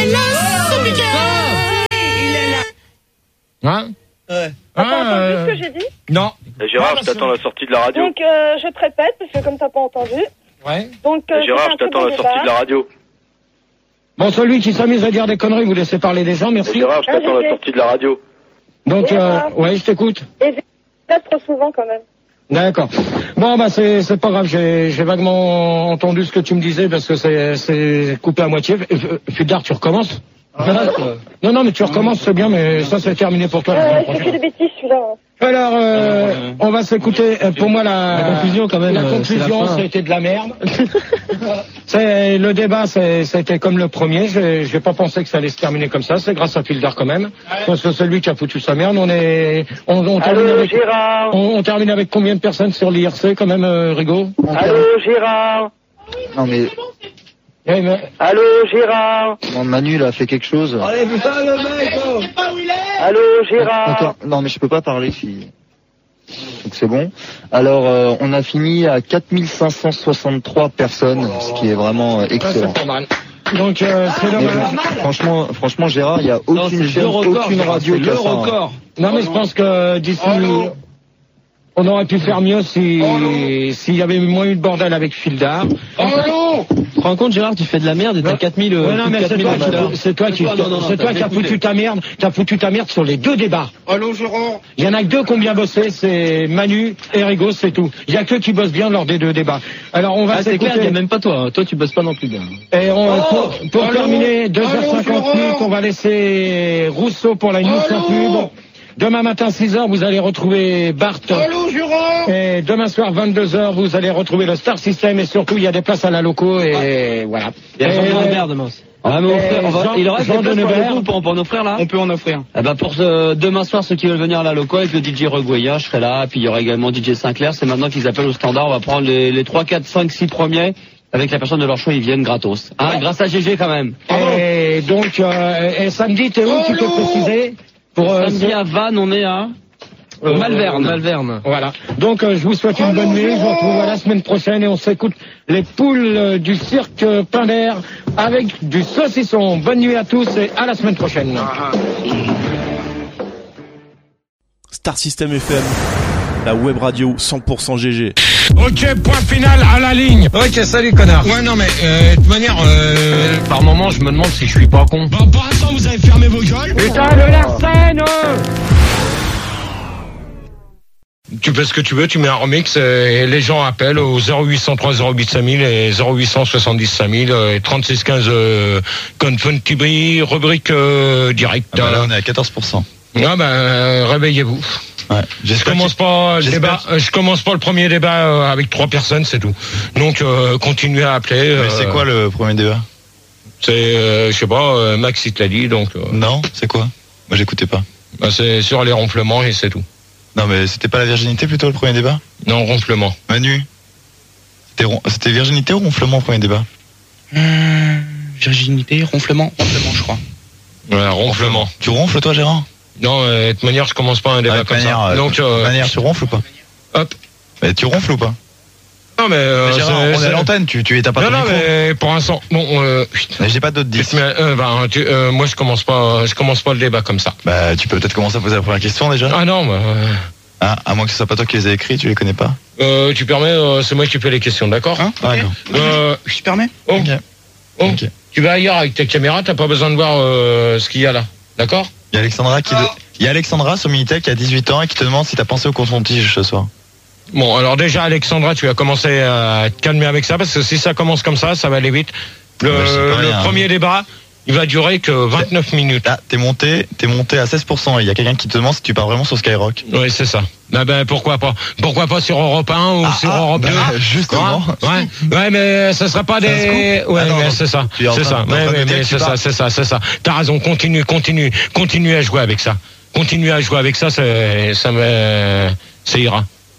Hein? Ouais. Ah, T'as pas entendu euh... ce que j'ai dit? Non. Gérard, je t'attends à la sortie de la radio. Donc, euh, je te répète, parce que comme t'as pas entendu. Ouais. Donc, euh, Gérard, je t'attends à la sortie de la radio. Bon, celui qui s'amuse à dire des conneries, vous laissez parler les gens, merci. Gérard, je t'attends à la sortie de la radio. Donc, euh, ouais, je t'écoute. Et pas trop souvent quand même. D'accord. Bon, bah, c'est, c'est pas grave, j'ai, j'ai vaguement entendu ce que tu me disais parce que c'est, c'est coupé à moitié. Fudard, tu recommences? Ah, non, non, mais tu recommences, c'est bien, mais ça, c'est terminé pour toi. Euh, c'est que des bêtises, celui-là. Alors, euh, on va s'écouter. Pour moi, la, la conclusion, quand même. La conclusion, c'était de la merde. C'est le débat, c'est, c'était comme le premier. J'ai, j'ai pas pensé que ça allait se terminer comme ça. C'est grâce à Fildar quand même, parce que c'est lui qui a foutu sa merde. On est, on, on termine Allô, avec, Gérard. on, on termine avec combien de personnes sur l'I R C quand même, euh, Rigaud? Allô, Gérard. Non mais. Ouais, mais... Allô, Gérard. Non, Manu, il a fait quelque chose. Allez, putain, le mec, oh. Je sais pas où il est. Allô, Gérard. Attends, non, mais je peux pas parler si. Donc c'est bon. Alors, euh, on a fini à quatre mille cinq cent soixante-trois personnes, ce qui est vraiment euh, excellent. C'est pas mal. Donc, euh, c'est Mais, dommage. franchement, franchement, Gérard, il y a Non, aucune c'est chaîne, le record, aucune radio c'est qui a le ça, hein. record. Non, mais je pense que d'ici, on aurait pu faire mieux si, s'il y avait moins eu de bordel avec Fildar. Tu te rends compte, Gérard, tu fais de la merde et t'as quatre mille, Ouais, non, plus de mais c'est quatre mille toi, qui, auditeurs. c'est toi qui, Non, non, non, c'est toi t'as qui as écouté. foutu ta merde, t'as foutu ta merde sur les deux débats. Allô, Gérard. Il y en a que deux qui ont bien bossé, c'est Manu et Rigaud, c'est tout. Il y a que qui bossent bien lors des deux débats. Alors, on va Ah, c'est clair, il y a s'écouter. même pas toi. Toi, tu bosses pas non plus bien. Et on, Oh, pour, pour allô, terminer, deux heures allô, cinquante minutes, Gérard. on va laisser Rousseau pour la news sans Allô. pub. Demain matin, six heures, vous allez retrouver Bart. Allô, Gérard. Et demain soir, vingt-deux heures, vous allez retrouver le Star System et surtout, il y a des places à la loco et voilà. Il y a Jean Et- de Nevers demain aussi. Ah, mais on fait- on va- Jean- il reste Jean des places de pour, Nevers. nous, pour, pour nos frères là. On peut en offrir. Eh ben pour ce, demain soir, ceux qui veulent venir à la loco avec le D J Regoya, je serai là. Puis il y aura également D J Sinclair. C'est maintenant qu'ils appellent au standard. On va prendre les, les trois, quatre, cinq, six premiers. Avec la personne de leur choix, ils viennent gratos. Hein, grâce à G G quand même. Et donc, euh, et samedi, t'es où, tu peux préciser? Pour, euh, Samedi ce- à Vannes, on est à Euh, Malverne. Malverne. Voilà. Donc, euh, je vous souhaite une bonne nuit. Je vous retrouve la semaine prochaine et on s'écoute les poules euh, du cirque Pinder avec du saucisson. Bonne nuit à tous et à la semaine prochaine. Star System F M, la web radio cent pour cent G G. Ok, point final à la ligne. Ok, salut connard. Ouais, non mais euh, de toute manière, euh... Par moment, je me demande si je suis pas con. Bon, pour l'instant, vous avez fermé vos gueules. Putain de Larsen, euh Tu fais ce que tu veux, tu mets un remix et les gens appellent au zéro huit cent trois zéro huit cinq mille et zéro huit cent soixante-dix cinq mille et trente-six quinze euh, Confun-Tibri, rubrique euh, direct. Ah bah là on est à quatorze pour cent. Ah ben euh, réveillez-vous. Ouais, je commence pas le débat, euh, je commence pas le premier débat euh, avec trois personnes, c'est tout. Donc euh, continuez à appeler. Mais euh, c'est quoi le premier débat? C'est euh, je sais pas, euh, Max il te l'a dit donc. Euh, Non, c'est quoi? Moi j'écoutais pas. Bah, c'est sur les ronflements et c'est tout. Non mais c'était pas la virginité plutôt le premier débat? Non, ronflement. Manu, c'était, ron- c'était virginité ou ronflement le premier débat? Hum, virginité, ronflement, ronflement, je crois. Ouais, ronflement. Tu ronfles toi Gérard? Non, euh, de toute manière je commence pas un débat Ah, de comme manière, ça. euh, Donc de euh, manière, tu ronfles ou pas? Hop. Mais tu ronfles ou pas? Non mais, euh, Mais Gérard, c'est- on est à c'est- l'antenne, tu, tu t'as pas non, ton non, micro. mais pour l'instant, bon, euh, Mais j'ai pas d'autres dix. mais, euh, ben, tu- euh, moi je commence pas, je commence pas le débat comme ça. Bah tu peux peut-être commencer à poser la première question déjà. Ah non, bah, euh, Ah, à moins que ce soit pas toi qui les ai écrits, tu les connais pas. euh, tu permets, euh, c'est moi qui fais les questions, d'accord? Hein? Ah, non. Euh, Je te permets? oh, Ok. oh, Ok. tu vas ailleurs avec ta caméra, t'as pas besoin de voir euh, ce qu'il y a là, d'accord? Il y a Alexandra qui, de- il y a Alexandra sur Minitel qui a dix-huit ans et qui te demande si t'as pensé au coton-tige ce soir. Bon, alors déjà Alexandra, tu vas commencer à te calmer avec ça parce que si ça commence comme ça, ça va aller vite. Le, Ouais, je sais pas le rien. premier débat, il va durer que vingt-neuf minutes. Ah, t'es monté, t'es monté à seize pour cent. Il y a quelqu'un qui te demande si tu pars vraiment sur Skyrock. Oui, c'est ça. Ah ben pourquoi pas? Pourquoi pas sur Europe un ou Ah, sur ah, Europe bah, deux? justement. Ouais, ouais, ouais, mais ça sera pas C'est un des. scoop. Ouais, Ah non, mais non. c'est ça, Tu es en c'est train- ça. t'es en Ouais, train de ouais, dire mais que tu c'est ça, pars. c'est ça, c'est ça. T'as raison. Continue, continue, continue à jouer avec ça. Continue à jouer avec ça, c'est, ça me, ça ira.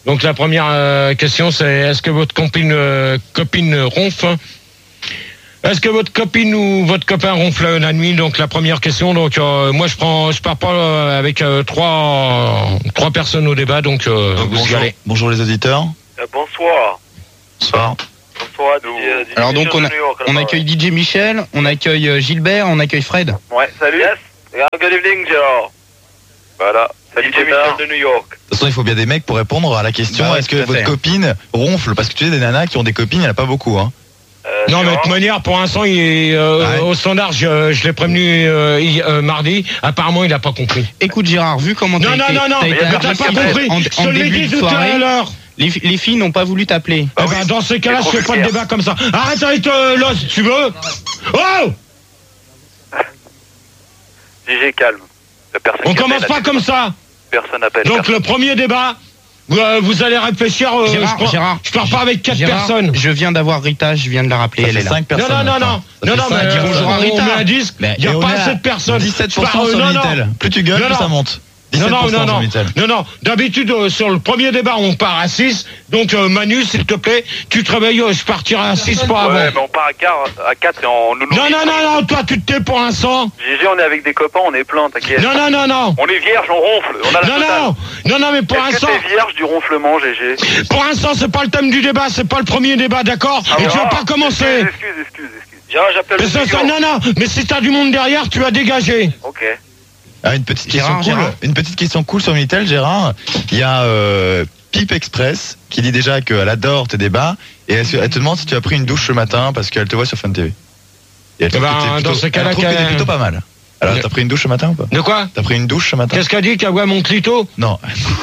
Donc la première euh, question, c'est est-ce que votre copine, euh, copine ronfle? Est-ce que votre copine ou votre copain ronfle la nuit? Donc la première question. Donc euh, moi je prends, je pars pas euh, avec euh, trois trois personnes au débat. Donc euh, Donc, vous y bonjour, allez. bonjour les auditeurs. Euh, bonsoir. Bonsoir. Bonsoir, D J, D J Alors donc Michel on, a- de New York, on là, accueille D J Michel, on accueille euh, Gilbert, on accueille Fred. Ouais, salut. Yes. Good evening, Gérard. Voilà. Salut, D J Michel de New York. De toute façon, il faut bien des mecs pour répondre à la question. Bah ouais, est-ce que tout à votre fait. copine ronfle? Parce que tu sais, des nanas qui ont des copines, il n'y en a pas beaucoup. Hein. Euh, Non, mais de Gérard. toute manière, pour l'instant, il est euh, Ouais. au standard. Je, je l'ai prévenu euh, hi- euh, mardi. Apparemment, il a pas compris. Écoute Gérard, vu comment Non, t'as non, été, non, non. t'as été mais T'as pas agressif compris. en, Je en te l'ai début dit de tout à soirée, l'heure. les, fi- les filles n'ont pas voulu t'appeler. Eh ben, dans ces cas-là, c'est je fais trop pas de vulgaire. débat comme ça. Arrête avec euh, l'os, tu veux? Oh! D J, calme. Personne On qui commence appelle, pas comme ça. Personne appelle. Donc personne. le premier débat, vous, euh, vous allez réfléchir. euh, Gérard, je, pars, Gérard, je pars pas avec quatre Gérard, personnes. je viens d'avoir Rita, je viens de la rappeler, Ça elle fait est là. cinq personnes. Non, non, non, maintenant. non, non, Ça fait non, mais cinq. euh, bonjour à on Rita. met un disque, il Mais- n'y et a on pas est assez à de personnes. dix-sept pour Je cent pars, euh, sur non, Minitel. non. Plus tu gueules, Non, plus non. ça monte. Non, dix-sept non, pour cent non, sur non, Minitel. non, non. D'habitude, euh, sur le premier débat, on part à six. Donc, euh, Manu, s'il te plaît, tu te réveilles, euh, je partirai à six, pas avant. Ouais, mais on part à quatre, à quatre et on nous Non, non, non, non, toi, tu te tais pour l'instant. G G, on est avec des copains, on est plein, t'inquiète. Non, non, non, non. On est vierge, on ronfle. On a la Non, totale. non, non, non, mais pour Est-ce que l'instant, t'es vierge du ronflement, G G? pour l'instant, c'est pas le thème du débat, c'est pas le premier débat, d'accord? Ah, Et tu vas Gérard, pas commencer. Excuse, excuse, excuse, excuse. Gérard, j'appelle Mais le ça, New ça, York. non, non, mais si t'as du monde derrière, tu vas dégager. Ok. Ah, une petite question Gérard, cool. Gérard. Une petite question cool sur Minitel, Gérard. Il y a euh, Pipe Express qui dit déjà qu'elle adore tes débats et elle, se- elle te demande si tu as pris une douche ce matin parce qu'elle te voit sur Fun T V. Et elle trouve ben, que t'es plutôt, dans ce elle cas-là, trouve que t'es qu'elle- plutôt pas mal. Alors, Ne- t'as pris une douche ce matin ou pas? De quoi? T'as pris une douche ce matin? Qu'est-ce qu'elle dit, qu'elle voit mon clito? Non.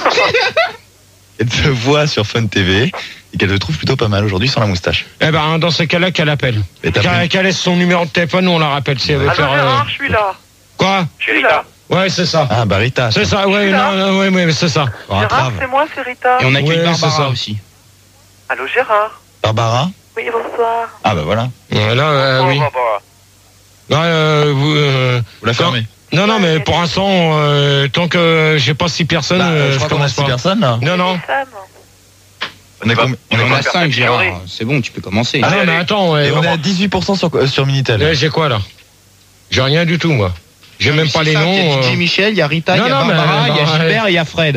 Elle te voit sur Fun T V et qu'elle te trouve plutôt pas mal aujourd'hui sans la moustache. Eh ben, dans ces cas-là, qu'elle appelle. Et t'as Qu'elle pris- qu'elle laisse son numéro de téléphone, on la rappelle si elle veut Allô, faire. euh, Gérard, je suis là. Quoi? Je suis là. Ouais, c'est ça. Ah, bah Rita. C'est ça, ouais, là. non, non, ouais, ouais, c'est ça. Ah, Gérard, grave. c'est moi, c'est Rita. Et on accueille Ouais, c'est Barbara ça. aussi. Allô, Gérard. Barbara? Oui, bonsoir. Ah, bah voilà. Ouais, là, euh, Oh, oui. Barbara. Ouais, euh, vous, euh, Vous la non, fermez. non, non, mais pour l'instant, euh, tant que j'ai pas six personnes, Bah, euh, je je crois qu'on a commence six pas. personnes là. Non, non. Femme. On est, combien- on est On combien a cinq Gérard, c'est bon, tu peux commencer. Ah non, mais attends, ouais, Et on est vraiment. à dix-huit pour cent sur, euh, sur Minitel. Ouais, j'ai quoi là? J'ai rien du tout, moi. J'ai même pas C'est les ça, Il y a noms. D J euh. Michel, il y a Rita, il Non, y a non, mais- Barbara, il y a non, Gilbert et il y a Fred.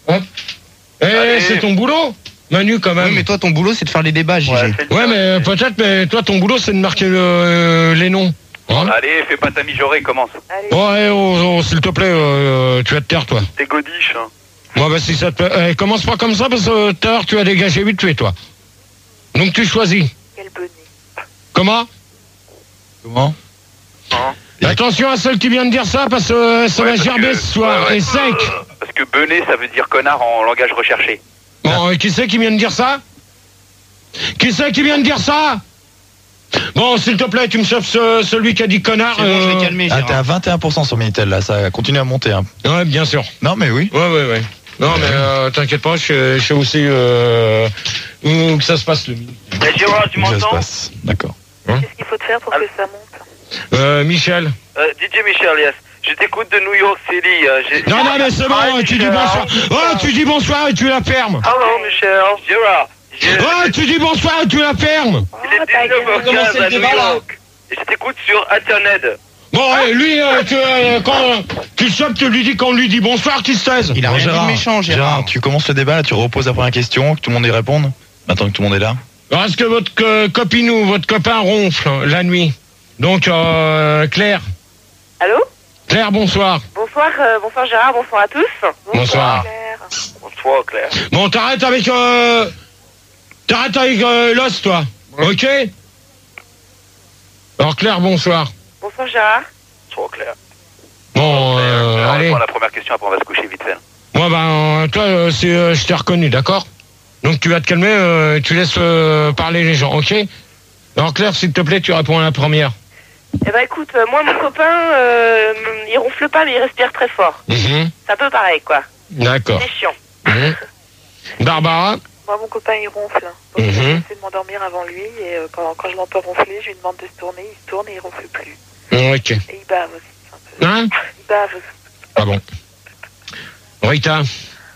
Eh, Allez. c'est ton boulot, Manu, quand même. Oui, mais toi, ton boulot, c'est de faire les débats, G G. Ouais, fais le Ouais, job. mais peut-être, mais toi, ton boulot, c'est de marquer le- euh, les noms. Hein? Allez, fais pas ta mijaurée, commence. Allez. Ouais, oh, oh, s'il te plaît, euh, tu vas te taire, toi. T'es godiche, hein. Moi, bah, si ça te plaît, eh, commence pas comme ça, parce que tout à l'heure, tu as dégagé vite fait, toi. Donc, tu choisis. Quel bonnet. Comment? Comment? Hein Et attention à celle qui vient de dire ça, parce que euh, ça Ouais, va parce gerber que- ce soir, ouais, ouais. et sec. Parce que benet, ça veut dire connard en langage recherché. Bon, euh, qui c'est qui vient de dire ça? Qui c'est qui vient de dire ça? Bon, s'il te plaît, tu me sauves ce- celui qui a dit connard. C'est bon, je euh, vais calmer, Ah, t'es à Gérard. vingt et un pour cent sur Minitel là, ça continue à monter. Hein. Ouais, bien sûr. Non, mais oui. Ouais, ouais, ouais. Non, mais euh, t'inquiète pas, je, je sais aussi euh, où que ça se passe le midi. Eh, Gérard, tu Où ça se m'entends? passe. D'accord. Qu'est-ce qu'il faut te faire pour que ça monte? Euh, Michel. Euh, D J Michel, yes. Je t'écoute de New York City. euh, j'ai- Non, non, mais c'est bon, Hi, tu dis Michel. bonsoir. Oh, tu dis bonsoir et tu la fermes. Hello, Michel. Gérard. j'ai- Oh, tu dis bonsoir et tu la fermes. Oh, Il est ta dix-neuf heures gueule. quinze à New York. Et je t'écoute sur Internet. Bon, ouais, lui, euh, tu, euh, quand tu le chopes, tu lui dis qu'on lui dit bonsoir, qu'il se taise. Il a Bon, rien dit de méchant, Gérard. tu commences le débat, là, tu reposes la première question, que tout le monde y réponde. Maintenant que tout le monde est là. Alors, est-ce que votre euh, copine ou votre copain ronfle hein, la nuit? Donc, euh, Claire. Allô? Claire, bonsoir. Bonsoir, euh, bonsoir Gérard, bonsoir à tous. Bonsoir. Claire. Bonsoir, Claire. Bon, t'arrêtes avec... Euh, t'arrêtes avec euh, l'os, toi. Ok? Alors, Claire, bonsoir. Bonsoir Gérard. Bonsoir, Claire. Bon, euh, Claire, allez. réponds à la première question, après on va se coucher vite fait. Moi, ben, toi, euh, c'est, euh, je t'ai reconnu, d'accord? Donc, tu vas te calmer, euh, tu laisses euh, parler les gens, ok? Alors, Claire, s'il te plaît, tu réponds à la première. Eh ben écoute, euh, moi mon copain, euh, il ronfle pas mais il respire très fort. Mhm. C'est un peu pareil quoi. D'accord. C'est chiant. Mhm. Barbara? Moi, mon copain, il ronfle. Donc, Mhm. j'essaie de m'endormir avant lui. Et euh, quand, quand je l'entends ronfler, je lui demande de se tourner. Il se tourne et il ronfle plus. Ok. Et il bave aussi. Hein? Il bave. Ah bon. Rita? Bonsoir,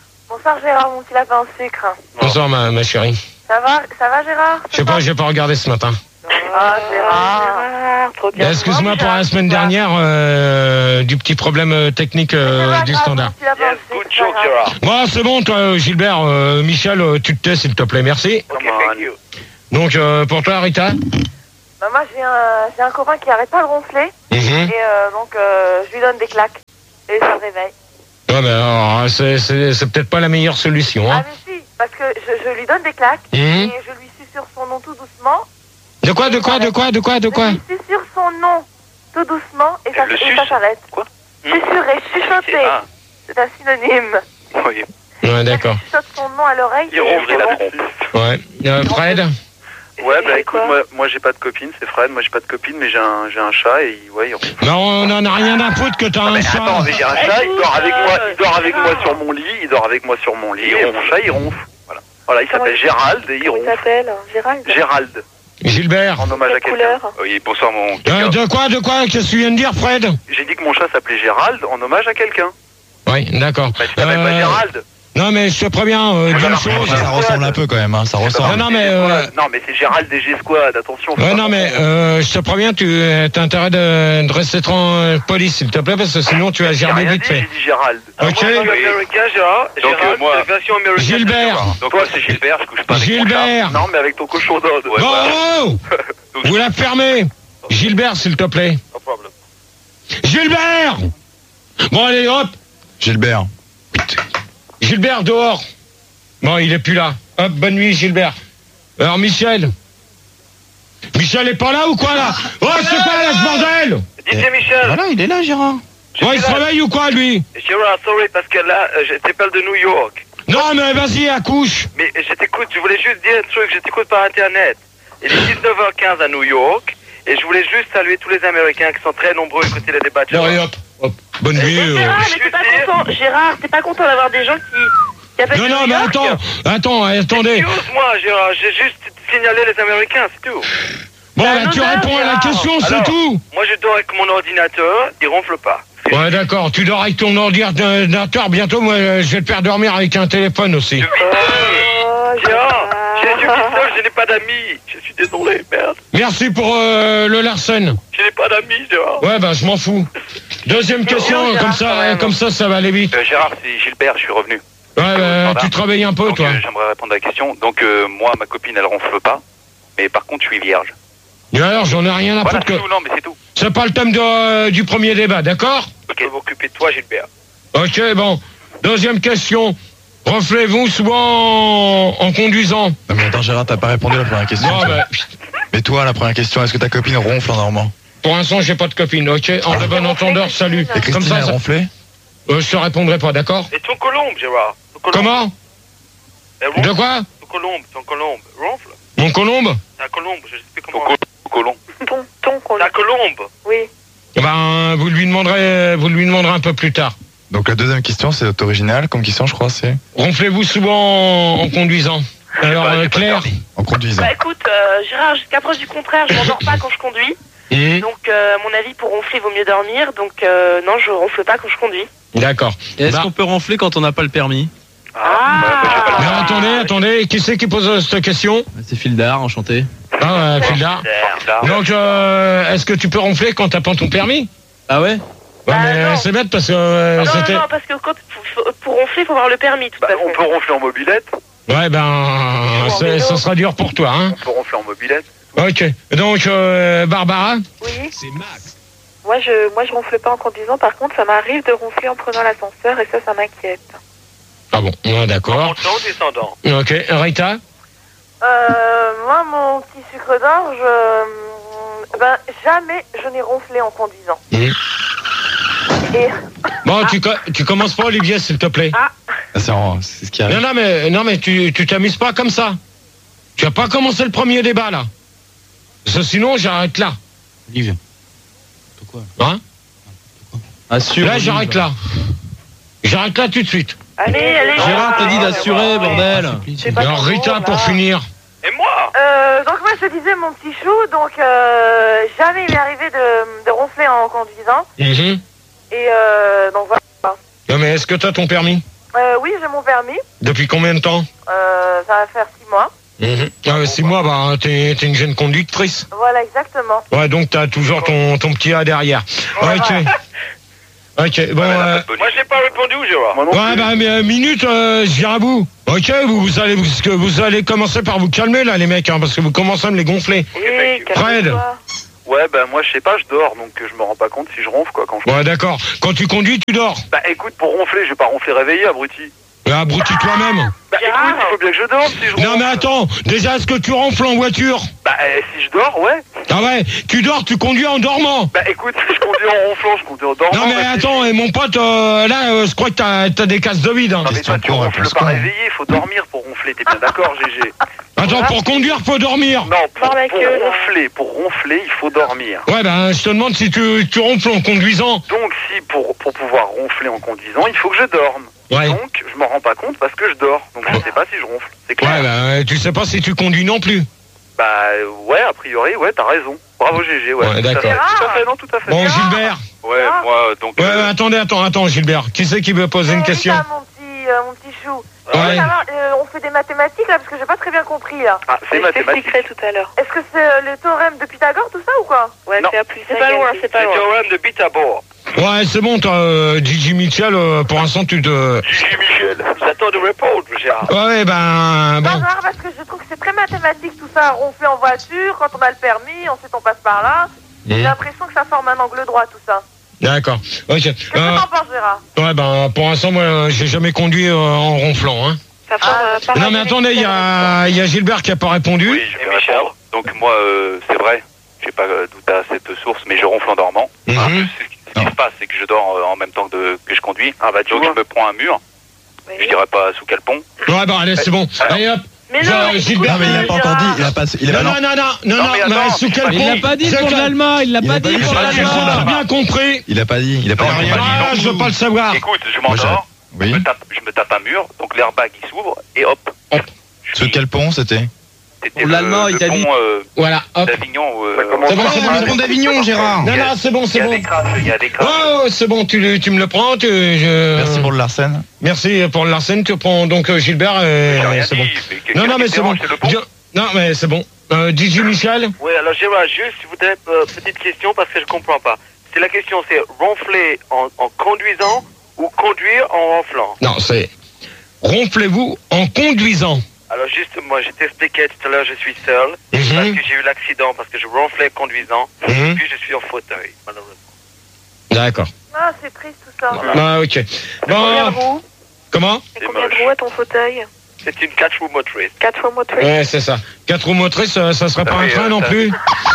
bonsoir Gérard, mon petit lapin au sucre. Bonsoir ma, ma chérie. Ça va, ça va Gérard? Je sais pas, j'ai pas regardé ce matin. Ah Gérard, Gérard, trop bien. Excuse-moi pour la semaine dernière euh, du petit problème euh, technique euh, du standard. Yes, good joke Gérard. Bon, c'est bon, toi, Gilbert, euh, Michel, euh, tu te tais, s'il te plaît, merci. Okay, thank you. Donc, euh, pour toi, Rita? Bah, moi j'ai un, j'ai un copain qui arrête pas de ronfler. Mhm. Et euh, donc euh, je lui donne des claques. Et ça le réveille. Ouais, mais alors, c'est, c'est, c'est peut-être pas la meilleure solution, Ah hein. mais si, parce que je, je lui donne des claques. Mhm. Et je lui susurre son nom tout doucement. De quoi, de quoi, de quoi, de quoi, de quoi? Je lui susurre son nom tout doucement et ça, le et suce ça s'arrête. Quoi? Susurrer, chuchoter. Ah. C'est un synonyme. Oui. Ouais, d'accord. Je chuchote son nom à l'oreille. Il ronfle la trompe. Ouais. Euh, Fred? Ouais, bah écoute, moi, moi j'ai pas de copine, c'est Fred, moi j'ai pas de copine, mais j'ai un, j'ai un chat et il- ouais, il ronfle. Non, on en a rien à foutre que t'as un chat. Attends, mais j'ai un chat, il dort avec moi, il dort avec moi sur mon lit, il dort avec moi sur mon lit, et mon chat il ronfle. Voilà. Voilà, il s'appelle Gérald et il Comment il ronfle. s'appelle Gérald. Gérald. Gilbert. En hommage à Quelle quelqu'un. couleur? Oui, bonsoir mon. Euh, de quoi, de quoi? Qu'est-ce que tu viens de dire, Fred? J'ai dit que mon chat s'appelait Gérald en hommage à quelqu'un. Oui, d'accord. Bah, tu t'appelles pas Euh, Gérald. Non, mais je te préviens euh, d'une chose. Ça ressemble un peu quand même, hein, ça ressemble. Non, non, mais... Euh, Non, mais c'est Gérald des G-Squad, attention. faut ouais, pas non, mais confondre. euh, je te préviens, tu as intérêt de, de rester en police, s'il te plaît, parce que sinon tu vas J'ai gerber rien vite dit, fait. j'ai dit Gérald. Ok. Moi, américain, Gérard. Donc, Gérald, euh, moi- c'est la version américaine. Gilbert. Donc toi, c'est Gilbert, je couche pas avec mon Gilbert. chat. Non, mais avec ton cochon d'ode. Ouais, Bon, voilà. oh, vous la fermez. Gilbert, s'il te plaît. No problem. Gilbert. Bon, allez, hop. Gilbert. Gilbert, dehors. Bon, il est plus là. Hop, bonne nuit, Gilbert. Alors, Michel. Michel est pas là ou quoi, là? Oh, c'est quoi, là, ce bordel? D J Michel. Voilà, il est là, Gérard. Oh, il se réveille ou quoi, lui? Gérard, sorry, parce que là, euh, je t'appelle de New York. Non, mais vas-y, accouche. Mais je t'écoute, je voulais juste dire un truc, je t'écoute par Internet. Il est dix-neuf heures quinze à New York, et je voulais juste saluer tous les Américains qui sont très nombreux à écouter les débats de Bon, Gérard. et hop, hop. Bonne nuit. euh. Gérard, mais t'es pas content. Gérard, t'es pas content d'avoir des gens qui, qui appellent Non, de non, New mais York? attends, attends, attendez. Excuse-moi, Gérard, j'ai juste signalé les Américains, c'est tout. Bon, un bah, tu honneur, réponds à la Gérard. question, c'est Alors, tout. Moi, je dors avec mon ordinateur, il ronfle pas. Ouais, d'accord, tu dors avec ton ordinateur, bientôt, moi, euh, je vais te faire dormir avec un téléphone aussi. Oh, Gérard, je suis Gérard. seul, je n'ai pas d'amis. Je suis désolé, merde. Merci pour euh, le Larsen. Je n'ai pas d'amis, Gérard. Ouais, bah, je m'en fous. Deuxième question, Gérard, comme quand ça, même. comme ça, ça va aller vite. Euh, Gérard, c'est Gilbert, je suis revenu. Ouais, bah, tu te réveilles un peu, Donc, toi. euh, j'aimerais répondre à la question. Donc, euh, moi, ma copine, elle ronfle pas. Mais par contre, je suis vierge. Et alors, j'en ai rien à Voilà, foutre c'est que... tout, non, mais c'est tout. C'est pas le thème de, euh, du premier débat, d'accord? Ok, je vais m'occuper de toi, Gilbert. Ok, bon. Deuxième question. Ronflez-vous souvent en, en conduisant? Non mais attends Gérard, t'as pas répondu à la première question. Non, toi. bah, Mais toi, la première question, est-ce que ta copine ronfle en normand? pour l'instant, j'ai pas de copine, ok? En de bon entendeur, salut. Et Christine, Comme ça, elle ça- ronflait? euh, je te répondrai pas, d'accord? Et ton colombe, Gérard. Ton colombe. Comment? Elle ronfle. De quoi? Ton colombe, ton colombe. Ronfle. Mon colombe? Ta colombe, je sais plus comment. Ton colombe. Ton, ton colombe. Ta colombe. Oui. Ben, vous lui demanderez, vous lui demanderez un peu plus tard. Donc la deuxième question, c'est original comme question, je crois, c'est Ronflez-vous souvent en, en conduisant? Alors, euh, Claire? en conduisant. Bah écoute, euh, Gérard, jusqu'à preuve du contraire, je m'endors pas quand je conduis. Mmh. Donc, euh, à mon avis, pour ronfler, il vaut mieux dormir. Donc, euh, non, je ronfle pas quand je conduis. D'accord. Et est-ce Bah, qu'on peut ronfler quand on n'a pas le permis? Ah, mais attendez, attendez, qui c'est qui pose euh, cette question? C'est Fildar, enchanté. Ah, euh, Fildar. Donc, euh, est-ce que tu peux ronfler quand t'as pas ton permis? Ah ouais? Ouais, Bah, mais non. c'est bête parce que euh, non, c'était... non, non, parce que quand, pour, pour ronfler, il faut avoir le permis, tout Bah, à fait. on peut ronfler en mobilette. Ouais, ben, c'est- ça sera dur pour toi, hein. On peut ronfler en mobilette. Ok. Donc, euh, Barbara? Oui. C'est Max. Moi, je, moi, je ronfle pas en conduisant. Par contre, ça m'arrive de ronfler en prenant l'ascenseur et ça, ça m'inquiète. Ah bon, ouais, d'accord. Montant ou descendant? Ok. Rita? Euh, moi, mon petit sucre d'orge, euh, ben, jamais je n'ai ronflé en conduisant. Mmh. Et, Bon, tu, co- tu commences pas, Olivier, s'il te plaît. ah, Ah, c'est en- c'est ce qui arrive. Non, non, mais, non, mais tu, tu t'amuses pas comme ça. Tu vas pas commencer le premier débat, là. Parce que sinon, j'arrête là. Olivier. Hein? Assure. Là, j'arrête là. J'arrête là tout de suite. allez, allez. Gérard te dit Gérard. d'assurer, bordel. C'est pas Alors, ton Rita, rôle, pour là. finir. Et moi? Euh, donc moi je te disais mon petit chou, donc euh, jamais il m'est arrivé de, de ronfler en conduisant. Mhm. Et euh, donc voilà. Non, mais est-ce que t'as ton permis? Euh, oui, j'ai mon permis. Depuis combien de temps? Euh, ça va faire six mois. Mmh. Ah, six mois, bah, t'es, t'es une jeune conductrice. Voilà, exactement. Ouais, donc t'as toujours ton, ton petit A derrière. Voilà. Ok. Ok, bon. Euh... Moi, j'ai pas répondu, Gérard. Ouais, bah, mais, euh, minute, euh, je viens à bout. Ok, vous, vous allez, vous, que vous allez commencer par vous calmer, là, les mecs, hein, parce que vous commencez à me les gonfler. Oui, Fred. Ouais, bah moi je sais pas, je dors, donc euh, je me rends pas compte si je ronfle quoi quand je... Ouais, d'accord. Quand tu conduis, tu dors. Bah écoute, pour ronfler, je vais pas ronfler réveillé, abruti. Bah, abrutis toi-même. Bah écoute, il faut bien que je dorme si je ronfle. Non, mais attends, déjà, est-ce que tu ronfles en voiture? Bah euh, si je dors, ouais. Ah ouais, tu dors, tu conduis en dormant. Bah écoute, je conduis en ronflant, je conduis en dormant. Non, mais attends, et mon pote, euh, là, euh, je crois que t'as, t'as des casses de vide. Hein. Non mais toi tu ronfles pas réveillé, il faut dormir pour ronfler, t'es bien d'accord G G? Attends, pour conduire, faut dormir. Non, pour, pour ronfler, pour ronfler, il faut dormir. Ouais, ben, je te demande si tu, tu ronfles en conduisant. Donc, si pour, pour pouvoir ronfler en conduisant, il faut que je dorme. Ouais. Donc, je m'en rends pas compte parce que je dors. Donc, je sais pas si je ronfle. C'est clair. Ouais, ben, tu sais pas si tu conduis non plus. Bah, ouais, a priori, ouais, t'as raison. Bravo G G, ouais. Ouais, tout à d'accord. fait. Tout à fait, non, tout à fait. Bon, Gilbert. Ouais, moi, donc... Ouais, ouais, attendez, attends, attends, Gilbert. Qui c'est qui veut poser une question? Ça, mon petit, euh, mon petit chou. Ouais. Euh, savoir, euh, on fait des mathématiques là parce que j'ai pas très bien compris là. Ah, c'est mathématique. tout à l'heure. Est-ce que c'est euh, le théorème de Pythagore tout ça ou quoi? Ouais, non. c'est A plus C'est pas loin, c'est pas Le loin. théorème de Pythagore. Ouais, c'est bon, toi, euh, Gigi Mitchell, euh, pour l'instant, tu te... Gigi Michel. J'attends de répondre, Gérard. Ouais, ben, Pas bon. grave parce que je trouve que c'est très mathématique tout ça. Ronfler en voiture, quand on a le permis, ensuite on passe par là. J'ai Mmh. l'impression que ça forme un angle droit tout ça. D'accord. Ok. Qu'est-ce que Euh, t'en penses Gérard? ouais, ben, pour l'instant, moi, euh, j'ai jamais conduit euh, en ronflant, hein. Ça forme, euh, Non, mais parallèle- attendez, il y a, il y a Gilbert qui a pas répondu. Oui, je vais répondre. Donc moi, euh, c'est vrai, je sais pas euh, d'où t'as cette source, mais je ronfle en dormant. Mhm. Enfin, ce qui se passe, c'est que je dors euh, en même temps que, que je conduis. Ah bah donc je me prends un mur. Je dirais pas sous quel pont. Ouais, bah, allez, c'est bon. Allez, hop. Mais Je- non, mais Gilbert. Non, mais il a pas encore dit. Il a pas. Il a Non, pas. non, non, non, non, non, mais mais attends, sous quel il pont? l'a pas dit C'est pour quel- l'allemand, il l'a Il a pas pas dit dit pour pour Ah, l'allemand. l'allemand. j'ai bien compris. Il a pas dit. Il a pas Non, dit. rien. Ah, je veux pas le savoir. Écoute, je Moi, m'endors, j'ai- je, Oui. me tape, je me tape un mur, donc l'airbag il s'ouvre et hop. Hop. Je Sous suis- quel pont c'était? C'était Pour le- l'allemand, le il t'a dit. pont euh, Voilà, hop. d'Avignon. euh, C'est bon, c'est bon, Le c'est pont bon. d'Avignon, Gérard. Non, non, c'est bon, Il y c'est a bon. des crashes, il y a des crashes. Oh, c'est bon, tu, tu me le prends, tu, je... Merci pour le Larsen. Merci pour le Larsen, tu prends donc euh, Gilbert, et J'ai rien c'est dit, bon. mais qu'est-ce Non, non, qui mais te c'est bon. dérange, c'est le pont. Je- Non, mais c'est bon. Euh, D J Michel? Oui, alors Gérard, juste, je voudrais, euh, petite question parce que je comprends pas. C'est la question, c'est ronfler en, en conduisant ou conduire en ronflant? Non, c'est... Ronflez-vous en conduisant. Alors juste, moi, je t'expliquais tout à l'heure, je suis seul, Mhm. parce que j'ai eu l'accident, parce que je ronflais conduisant, Mhm. puis je suis en fauteuil, malheureusement. D'accord. Ah, c'est triste tout ça. Ah, ok. Combien de Bon, roues? comment? Et combien de roues à ton fauteuil? C'est une quatre roues motrice. Quatre roues motrices. Ouais, c'est ça. Quatre roues motrices, ça, ça serait pas un fait, train euh, non ça- plus?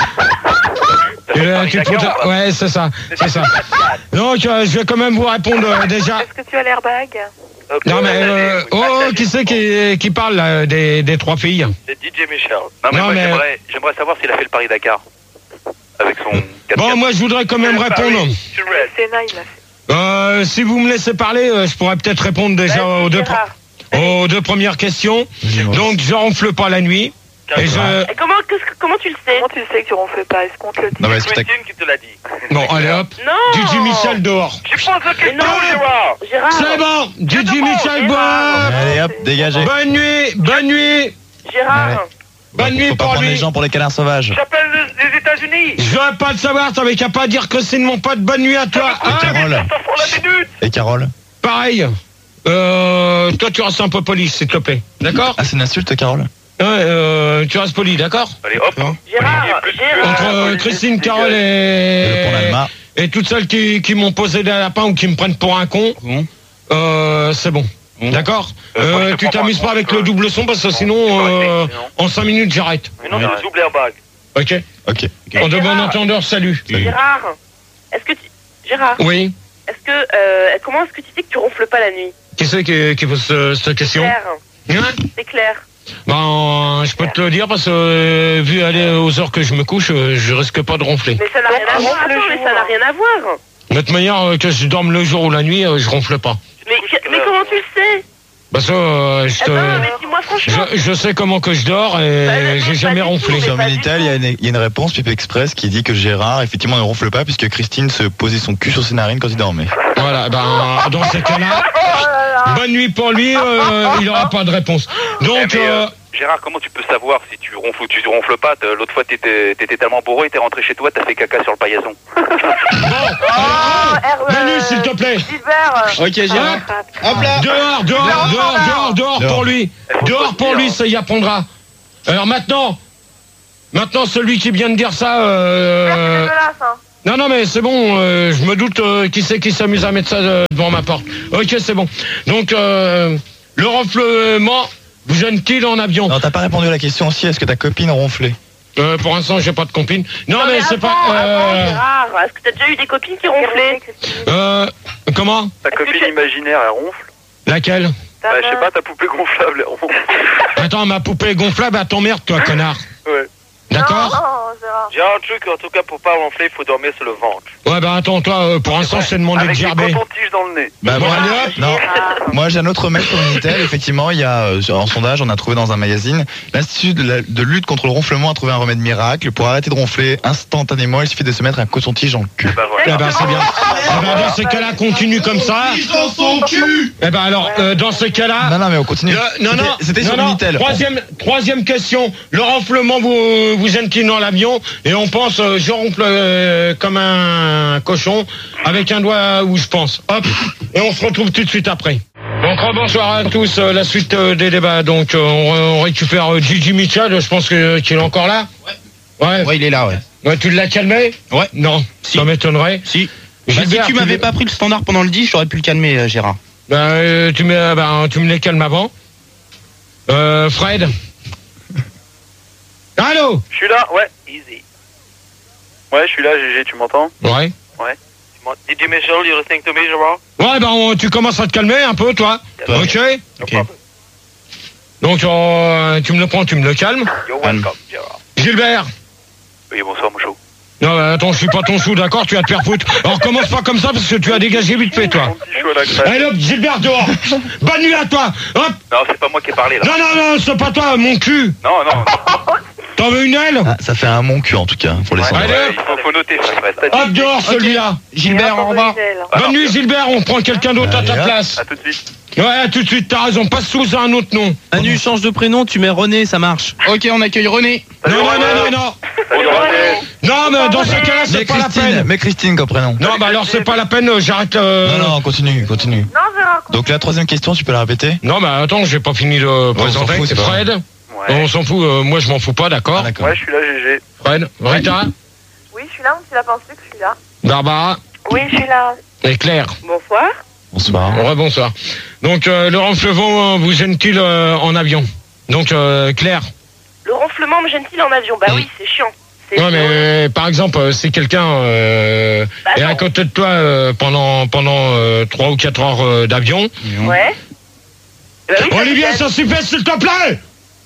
Tu, euh, tu te fous- Ouais, c'est ça, c'est ça. Donc, euh, je vais quand même vous répondre euh, déjà. Est-ce que tu as l'airbag? Non, mais... Euh, oh, qui c'est qui, qui parle là, des, des trois filles? C'est D J Michel. Non mais Non, moi mais- j'aimerais, j'aimerais savoir s'il a fait le Paris-Dakar. Avec son quatre Bon, quatre. moi, je voudrais quand même répondre. Sénat, il l'a fait. Euh, si vous me laissez parler, euh, je pourrais peut-être répondre déjà Vas-y, aux deux, Gérard. aux deux premières questions. Donc, je ronfle pas la nuit. Et je... Et comment, qu'est-ce que- comment tu le sais? Comment tu le sais que tu ronfles pas? Est-ce qu'on te le dit? Non, mais est-ce que t'as. Christine qui te l'a dit. Bon, allez hop. Non! D J Michel dehors. Je pose la question, non. Gérard. Gérard! C'est bon, D J Michel Gérard. boire. Allez hop, dégagez. Bonne nuit, bonne nuit. Gérard! Bonne nuit Faut pas pour prendre lui. les gens pour les canards sauvages. J'appelle les, les États-Unis. Je veux pas le savoir, t'avais qu'à pas dire Christine, mon pote, bonne nuit à toi. Et Hein Carole. Ça prend la minute. Et Carole. Pareil. Euh, toi, tu restes un peu poli, s'il te plaît. D'accord? Ah, c'est une insulte, Carole. Ouais, euh, tu restes poli, d'accord? Allez hop. Gérard! Entre Gérard! euh, Christine, Carole Et le pont et... d'Alma. Et toutes celles qui, qui m'ont posé des lapins ou qui me prennent pour un con, euh, c'est bon. D'accord? Euh, moi, je Euh, te tu prends pour un t'amuses con, pas avec je- le double son parce que sinon, euh, en cinq minutes, j'arrête. Mais non, c'est le double airbag. Ok? Ok. En de bon Gérard. entendeur, salut. Gérard! Est-ce que tu... Gérard! Oui? Est-ce que... Euh, comment est-ce que tu sais que tu ronfles pas la nuit? Qui c'est qui, qui pose euh, cette question? Claire. Hein? C'est clair. Ben, je peux te le dire parce que, euh, vu aller aux heures que je me couche, euh, je risque pas de ronfler. Mais ça n'a rien à voir. Attends, mais ça n'a rien à voir. De toute manière, euh, que je dorme le jour ou la nuit, euh, je ronfle pas. Mais, mais comment tu le sais? Parce que euh, je te... Attends, mais dis-moi franchement. Je, je sais comment que je dors et Bah, j'ai jamais ronflé. Sur Minitel, il y, a une- il y a une réponse Pipe Express qui dit que Gérard, effectivement, ne ronfle pas puisque Christine se posait son cul sur ses narines quand il dormait. Voilà, ben, dans ces cas-là, bonne nuit pour lui, euh, il n'aura pas de réponse. Donc, Eh, mais, euh, euh, Gérard, comment tu peux savoir si tu ronfles ou tu ronfles pas? T'es- L'autre fois, t'étais t'étais tellement bourré, t'es rentré chez toi, t'as fait caca sur le paillasson. Manu, s'il te plaît. Ok, Gérard. Hop là. Dehors, dehors, dehors, dehors, dehors pour lui. Dehors pour lui, ça y apprendra. Alors maintenant, maintenant celui qui vient de dire ça. Euh... Non, non, mais c'est bon. euh, je me doute euh, qui c'est qui s'amuse à mettre ça euh, devant ma porte. Ok, c'est bon. Donc euh, le ronflement, vous gêne-t-il en avion? Non, t'as pas répondu à la question aussi. Est-ce que ta copine ronflait? Euh, pour l'instant, j'ai pas de copine. Non, Non, mais, mais c'est avant, pas. avant, Euh... Gérard, est-ce que t'as déjà eu des copines qui ronflaient? euh, comment? Ta copine imaginaire, elle ronfle? Laquelle? Bah, je sais pas, ta poupée gonflable, elle ronfle. Attends, ma poupée gonflable, à t'emmerde, toi, connard. Ouais. D'accord? Gérard, un truc, en tout cas, pour pas ronfler, il faut dormir sur le ventre. Ouais, bah attends, toi, euh, pour l'instant, je t'ai demandé de gerber. Tige dans le nez. Bah Bon, moi, allez, hop. non. Moi j'ai un autre mail sur Minitel. Effectivement, il y a euh, en sondage, on a trouvé dans un magazine, l'Institut de, la- de lutte contre le ronflement a trouvé un remède miracle pour arrêter de ronfler instantanément. Il suffit de se mettre un coton-tige dans le cul. Eh ben, c'est bien. Eh ben, dans ce cas-là, continue comme ça. Dans son cul. Eh ben, alors, euh, dans ce cas-là. Non, non, mais on continue. Le- non, C'était- non. C'était non, sur non. Minitel. Troisième, troisième question. Le ronflement vous, vous gêne-t-il dans l'avion? Et on pense, euh, je ronfle euh, comme un cochon, avec un doigt où je pense. Hop. Et on se retrouve tout de suite après. Donc, bonsoir à tous. euh, la suite euh, des débats. Donc, euh, on, on récupère euh, Gigi Mitchell. Je pense que, qu'il est encore là. Ouais. Ouais. Ouais, il est là, ouais. Ouais, tu l'as calmé? Ouais. Non. Ça m'étonnerait. Si. Bah, si Gilbert, tu m'avais tu- pas pris le standard pendant le dix, j'aurais pu le calmer, euh, Gérard. Ben, euh, tu, me, ben, tu me les calmes avant. Euh, Fred. Allô? Je suis là, ouais, easy. Ouais, je suis là, G G, tu m'entends? Ouais. Ouais. Did you Mitchell, you listening to me, Gérard? Ouais, ben, on- tu commences à te calmer un peu, toi. Ok? Ok. Donc, euh, tu me le prends, tu me le calmes. You're welcome, Gérard. Gilbert. Oui, bonsoir, mon chou. Non, ben, attends, je suis pas ton chou, d'accord? Tu vas te faire foutre. Alors, commence pas comme ça parce que tu as dégagé vite fait, toi. Allez, hop, Gilbert, dehors. Bonne nuit à toi. Hop. Non, c'est pas moi qui ai parlé, là. Non, non, non, c'est pas toi, mon cul. Non, non. T'en veux une aile? Ah, ça fait un mon cul en tout cas pour les Ouais, sondages. allez, Il faut, faut noter ça, Fred. hop, dehors, celui-là. Gilbert, au revoir. Bonne nuit, Gilbert, on prend quelqu'un d'autre à ta Allez, hop. place. À tout de suite. Ouais, à tout de suite, t'as raison, passe sous un autre nom. Manu, change de prénom, tu mets René, ça marche. Ok, on accueille René. Non, non, non, non, non. Salut, René. Non, mais dans ce cas-là, c'est Mais pas la Christine, peine. mais Christine comme prénom. Non, bah alors c'est pas la peine, euh, j'arrête. euh, Non, non, continue, continue. Non, Gérard. Donc la troisième question, tu peux la répéter? Non, mais attends, j'ai pas fini de s'en présenter. fout, c'est pas Fred, Ouais. on s'en fout, euh, moi je m'en fous pas, d'accord? Ah, d'accord. Ouais, je suis là, G G. Fred, Rita, Oui, je suis là, on ne l'a pas su que je suis là. Barbara Oui, je suis là. et Claire. Bonsoir. Bonsoir. Rebonsoir. Donc, euh, le ronflement euh, vous gêne-t-il euh, en avion? Donc, euh, Claire. Le ronflement me gêne-t-il en avion? Bah oui, c'est chiant. C'est Ouais, mais euh, par exemple, euh, si quelqu'un euh, Bah, est non. à côté de toi euh, pendant pendant euh, trois ou quatre heures euh, d'avion. Ouais. Bah oui, ça me Olivier, gêne. ça suffit, s'il te plaît.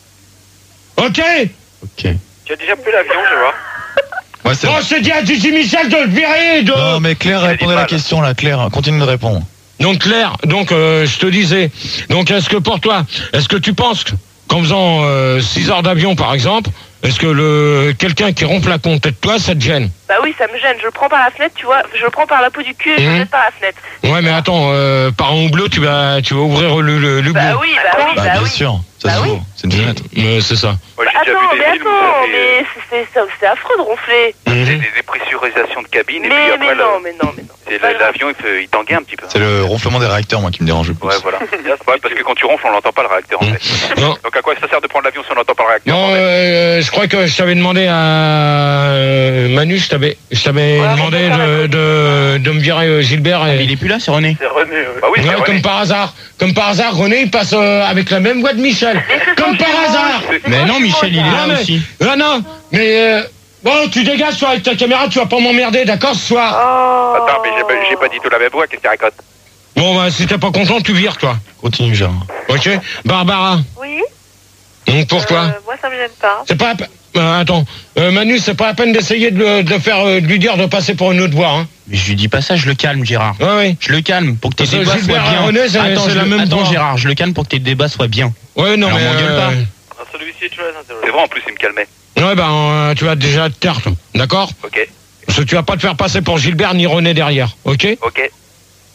Ok. Ok. Tu as déjà pris l'avion, Gérard? Ouais, c'est Bon, je t'ai dit à Gigi Michel de le virer. et De... Non, mais Claire Il a répondait dit à la mal. question là. Claire, continue de répondre. Donc Claire, donc euh, je te disais, donc est-ce que pour toi, est-ce que tu penses qu'en faisant euh, six heures d'avion par exemple, est-ce que le quelqu'un qui ronfle à côté de toi, ça te gêne? Bah oui, ça me gêne. Je le prends par la fenêtre, tu vois. Je le prends par la peau du cul et je Mhm. le jette par la fenêtre. Ouais, mais attends, euh, par un hublot, tu vas tu vas ouvrir le le, le Bah hublot. oui, bah oui, Bah, bah bien oui. sûr, ça Bah se oui. voit. C'est une fenêtre. Euh, c'est ça. Moi, Bah, j'ai déjà attends, vu des mais films où attends, ça fait, mais c'est- c'est c'est affreux de ronfler. Mhm. euh, des dépressurisations de cabine et puis Mais, après, mais le- non, mais non, mais non. c'est Pas le- grave. l'avion, il, fait- il tanguait un petit peu. C'est le ronflement des réacteurs, moi, qui me dérange le plus. Ouais, voilà. Ouais, parce que quand tu ronfles, on l'entend pas le réacteur en fait. Non. Donc à quoi ça sert de prendre l'avion si on n'entend pas le réacteur? Non, euh, je crois que je t'avais demandé à euh, Manu, je t'avais, je t'avais Ouais, demandé on peut faire de, la de, de me virer euh, Gilbert. Et... Il est plus là, c'est René. C'est René. ouais. Bah oui, c'est Ouais, René. comme par hasard, comme par hasard, René il passe euh, avec la même voix de Michel. Mais c'est Comme ton par jumeau, hasard. c'est Mais ton non, jumeau, Michel, il est Gérard. là mais, aussi. Non, non, mais euh, bon, tu dégages toi avec ta caméra, tu vas pas m'emmerder, d'accord, ce soir. Oh. Attends, mais j'ai pas, j'ai pas dit tout la même voix, qu'est-ce qu'il raconte? Bon, bah, si t'es pas content, tu vires, toi. Continue, Gérard. Ok, Barbara. Oui. Donc pour toi. Euh, moi, ça me gêne pas. C'est pas. la pe- Euh, attends, euh, Manu, c'est pas la peine d'essayer de, le- de le faire, euh, de lui dire de passer pour une autre voix, hein. Mais je lui dis pas ça, je le calme, Gérard. Ouais, ouais. Je le calme pour que tes Parce que débats soient Gilbert bien. René, c'est- Attends, c'est je la le- même attends, voix. Gérard, je le calme pour que tes débats soient bien. Ouais, non, Alors, mais. m'engueule pas. Ah, celui-ci est très intéressant. C'est vrai, en plus, il me calmait. Ouais, ben, euh, tu vas déjà te taire, toi. D'accord? Ok, Parce que tu vas pas te faire passer pour Gilbert ni René derrière, ok? ok. Parce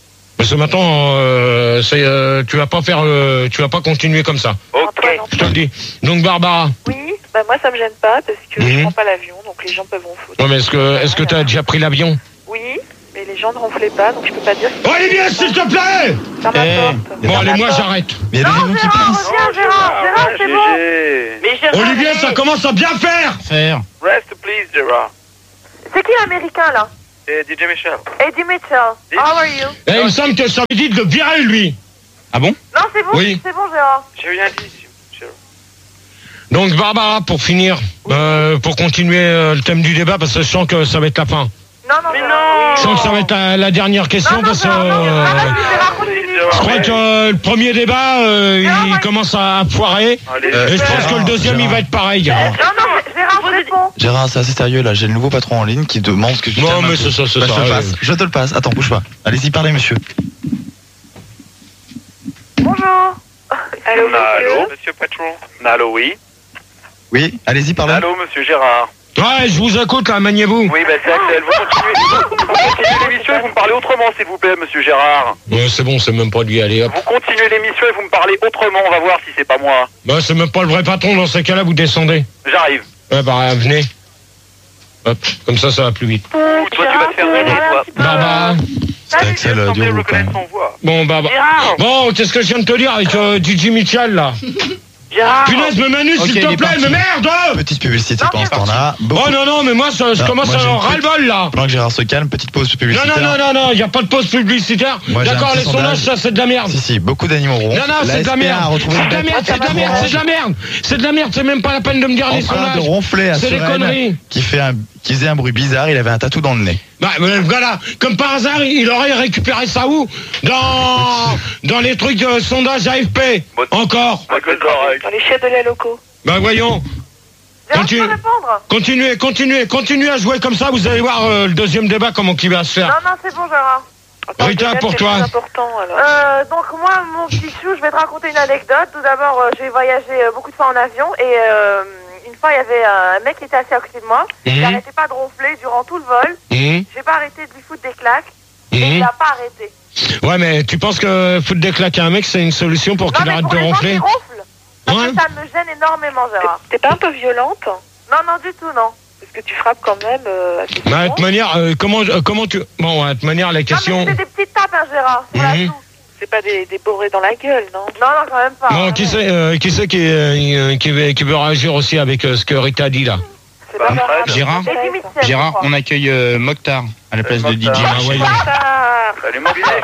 Parce que maintenant, euh, c'est, euh, tu vas pas faire, euh, tu vas pas continuer comme ça. Ok. Je te le dis. Donc Barbara. Oui, bah moi ça me gêne pas parce que Mhm. je prends pas l'avion, donc les gens peuvent ronfler. Ouais, mais est-ce que, est-ce que t'as déjà pris l'avion? Oui, mais les gens ne ronflaient pas, donc je peux pas dire. Olivier, s'il te plaît! Ferme la porte. Bon, allez, moi j'arrête. Mais il y a des avions qui passent. Reviens Gérard, Gérard c'est bon. Mais Gérard, Olivier, ça commence à bien faire! Faire. Rest, please, Gérard. c'est qui l'américain là? C'est D J Michel. Eddie Mitchell, how are you? Eh, il me semble que ça veut dire de le virer, lui. Ah bon? Non c'est bon, Oui. c'est bon Gérard. J'ai rien dit, Michel. Donc Barbara, pour finir, euh, pour continuer euh, le thème du débat, parce que je sens que ça va être la fin. Non, non, mais non. Je sens que ça va être la, la dernière question, parce que euh, je crois que euh, le premier débat, euh, il commence à foirer, et je pense que le deuxième, il va être pareil. Non, non, Gérard réponds. Gérard, c'est assez sérieux là, j'ai le nouveau patron en ligne qui demande ce que je Non, t'aime un mais peu. c'est ça, c'est Bah, ça, Je te le ouais. passe, je te le passe, attends, bouge pas. Allez-y, parlez monsieur. Bonjour. Allô, Allô, monsieur patron. Allô, oui. Oui, allez-y, parlez. Allô, monsieur Gérard. Ouais, je vous écoute, là, maniez-vous. Oui, bah c'est Axel. Vous continuez, vous continuez l'émission et vous me parlez autrement, s'il vous plaît, monsieur Gérard. Ouais, c'est bon, c'est même pas lui, allez, hop. Vous continuez l'émission et vous me parlez autrement, on va voir si c'est pas moi. Bah, c'est même pas le vrai patron, dans ces cas-là, vous descendez. J'arrive. Ouais, bah, venez. Hop, comme ça, ça va plus vite. Toi, tu vas te faire rêver, toi. Barbara. C'est Axel euh, Duro, quand même. Bon, bah, bah. Bon, qu'est-ce que je viens de te dire avec euh, D J Mitchell, là? Gérard. Punaise, me Manu, Ok, s'il il te est plaît, parti. mais merde! Petite publicité pendant ce temps-là. Oh non, non, mais moi, ça, je Non, commence moi, à j'ai en une petite- ras-le-bol, là. Pendant que Gérard se calme, petite pause Non, publicitaire. non, non, non, non, il n'y a pas de pause publicitaire. Moi, j'ai un D'accord, petit les sondages, sondage. ça, c'est de la merde. Si, si, beaucoup d'animaux ronds. Non, non, c'est de la S P A a merde. retrouvé C'est une de la bête merde, c'est de la merde, c'est de la merde. C'est de la merde, c'est même pas la peine de me dire en les train de sondages. ronfler à C'est des Suresnes, conneries. qui fait un, qui faisait un bruit bizarre, il avait un tatou dans le nez. Bah, mais voilà, comme par hasard, il aurait récupéré ça où? Dans, dans les trucs de sondage A F P. Encore. Dans les chefs de lait locaux. Bah, voyons. Gérard, tu Continue. peux répondre? Continuez, continuez, continuez à jouer comme ça, vous allez voir euh, le deuxième débat comment il va se Non, faire. non, c'est bon, Gérard. Rita, pour toi. Important, alors. Euh, donc moi, mon petit chou, je vais te raconter une anecdote. Tout d'abord, euh, j'ai voyagé euh, beaucoup de fois en avion et euh, une fois, il y avait un mec qui était assis à côté de moi. Mhm. Il n'arrêtait pas de ronfler durant tout le vol. Mhm. J'ai pas arrêté de lui foutre des claques et Mhm. il n'a pas arrêté. Ouais, mais tu penses que foutre des claques à un mec, c'est une solution pour Non, qu'il mais arrête pour de les gens ronfler? qui ronflent, parce Ouais. que ça me gêne énormément, Gérard. T'es pas un peu violente? Non, non, du tout, non. Parce que tu frappes quand même euh, assez Bah, de souvent. toute manière, euh, comment, euh, comment tu... Bon, ouais, de toute manière, la question... Non, mais c'est des petites tapes, hein, Gérard. Sur la Mhm. joue. C'est pas des, des bourrés dans la gueule, non? Non, non, quand même pas. Bon, qui c'est euh, qui, c'est qui, euh, qui, veut, qui veut réagir aussi avec euh, ce que Rita a dit là? C'est pas grave. Gérard, Eddie Mitchell, je Gérard, crois. on accueille euh, Mokhtar à la place de D J. Ah, voyons. Salut, Mokhtar.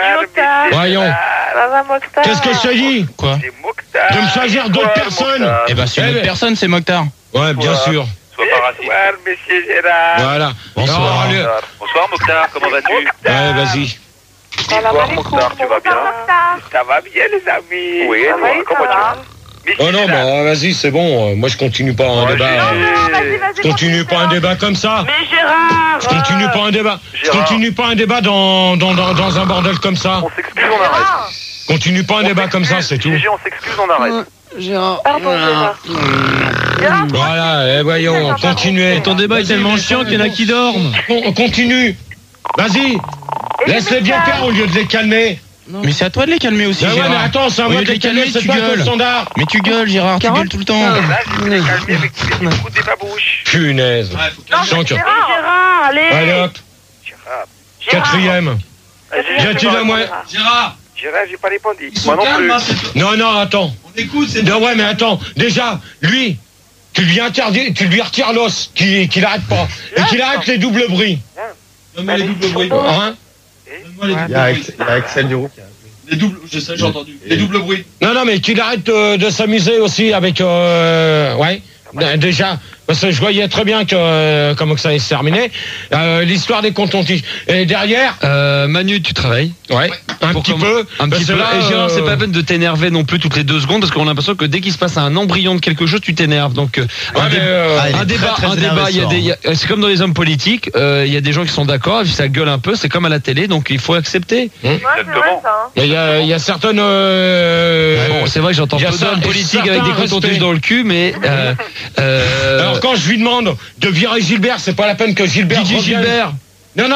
Voyons. Ça va, Mokhtar? Qu'est-ce que je te dis? Quoi? De me choisir d'autres personnes? Eh ben, c'est une Eh autre ben- personne, c'est Mokhtar. Ouais, bien sûr. Sois pas raciste. Bonsoir, monsieur Gérard. Voilà. Bonsoir. Alors, allez. Bonsoir, Mokhtar, comment vas-tu? Ouais, vas-y. Bonsoir, Mokhtar, tu vas bien? Ça va bien, les amis. Oui, et toi, comment tu vas? Oh non, bah vas-y, c'est bon. euh, Moi, je continue pas un débat. euh, Vas-y, vas-y, Je continue pas un débat comme ça. Mais Gérard! Je continue pas un débat. Je Gérard. continue pas un débat dans, dans, dans, dans un bordel comme ça. On s'excuse, on arrête. Continue pas un débat comme ça, c'est tout. G G, on s'excuse, on arrête. Gérard. Pardon, Gérard. Gérard, Voilà, et voyons, continuez. Ton débat est tellement chiant qu'il y en a qui dorment. On continue. Vas-y. Laisse-les bien faire au lieu de les calmer. Mais c'est à toi de les calmer aussi, Ah ouais, Gérard. mais attends, c'est à Au moi lieu de les calmer, c'est tu toi le gueules. standard. Mais tu gueules, Gérard, tu gueules tout le temps. Là, je vais les calmer avec tous les coups des babouches. Punaise. Non, Sens mais que- Gérard, Gérard, allez! Allez hop, Gérard. quatrième. J'ai-tu la moitié? Gérard. Gérard, j'ai pas répondu. Moi non plus. Non, non, attends. On écoute, c'est... Non, ouais, mais attends. Déjà, lui, tu lui interdis, tu lui retires l'os, qu'il qu'il arrête pas. Et qu'il arrête les doubles bruits. Donne-moi les doubles bruits. Hein? Donne-moi les doubles bruits. Il y a Axel Duro. Les doubles, je sais, j'ai entendu. Les doubles bruits. Non, non, mais qu'il arrête de, de s'amuser aussi avec... Euh, ouais, d- déjà, parce que je voyais très bien que euh, comment que ça allait se terminer. Euh, L'histoire des cotons-tiges. Et derrière... Euh, Manu, tu travailles? Ouais, un Pour petit comme- peu. Un parce petit que peu. là, Et Gérard, euh, c'est pas la peine de t'énerver non plus toutes les deux secondes parce qu'on a l'impression que dès qu'il se passe un embryon de quelque chose, tu t'énerves. Donc, euh, Ouais, un, mais, dé- euh, Ah, il est un très, débat, très un énervé débat, il y a ce des, soir. il y a- c'est comme dans les hommes politiques, euh, il y a des gens qui sont d'accord, ça gueule un peu, c'est comme à la télé, donc il faut accepter. Ouais, c'est vrai, ça, hein. Il y a, il y a certaines... euh, Bon, c'est vrai que j'entends il y a peu ça- d'hommes et politiques avec certains des cotons-tiges respects. dans le cul, mais euh, euh, Alors quand je lui demande de virer Gilbert, c'est pas la peine que Gilbert D J revienne. Gilbert. Non, non,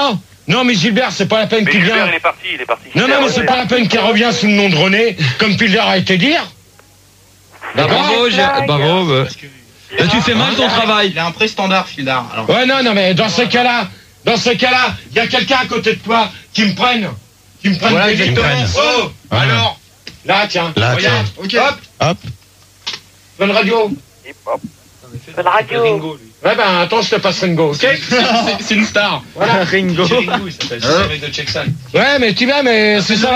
Non, mais Gilbert, c'est pas la peine Mais qu'il Gilbert, vienne. il est parti, il est parti. Non, non, mais c'est pas la peine qu'il revienne sous le nom de René, comme Pilder a été dire. Bah, bravo, j'ai- bravo. bah. Là, tu fais mal ton travail. Il a un prix standard, Fildar. Alors. Ouais, non, non, mais dans ce cas-là, dans ce cas-là, il y a quelqu'un à côté de toi qui me prenne, qui me prenne. Voilà, des exactement. litres. Oh, Voilà. alors, là, tiens, Là, regarde, Ok. hop, Hop. bonne radio. Bonne radio. Ouais, ben, attends, je te passe Ringo, ok? C'est une star. Voilà. Ringo. Ouais, mais tu vas, mais c'est ça.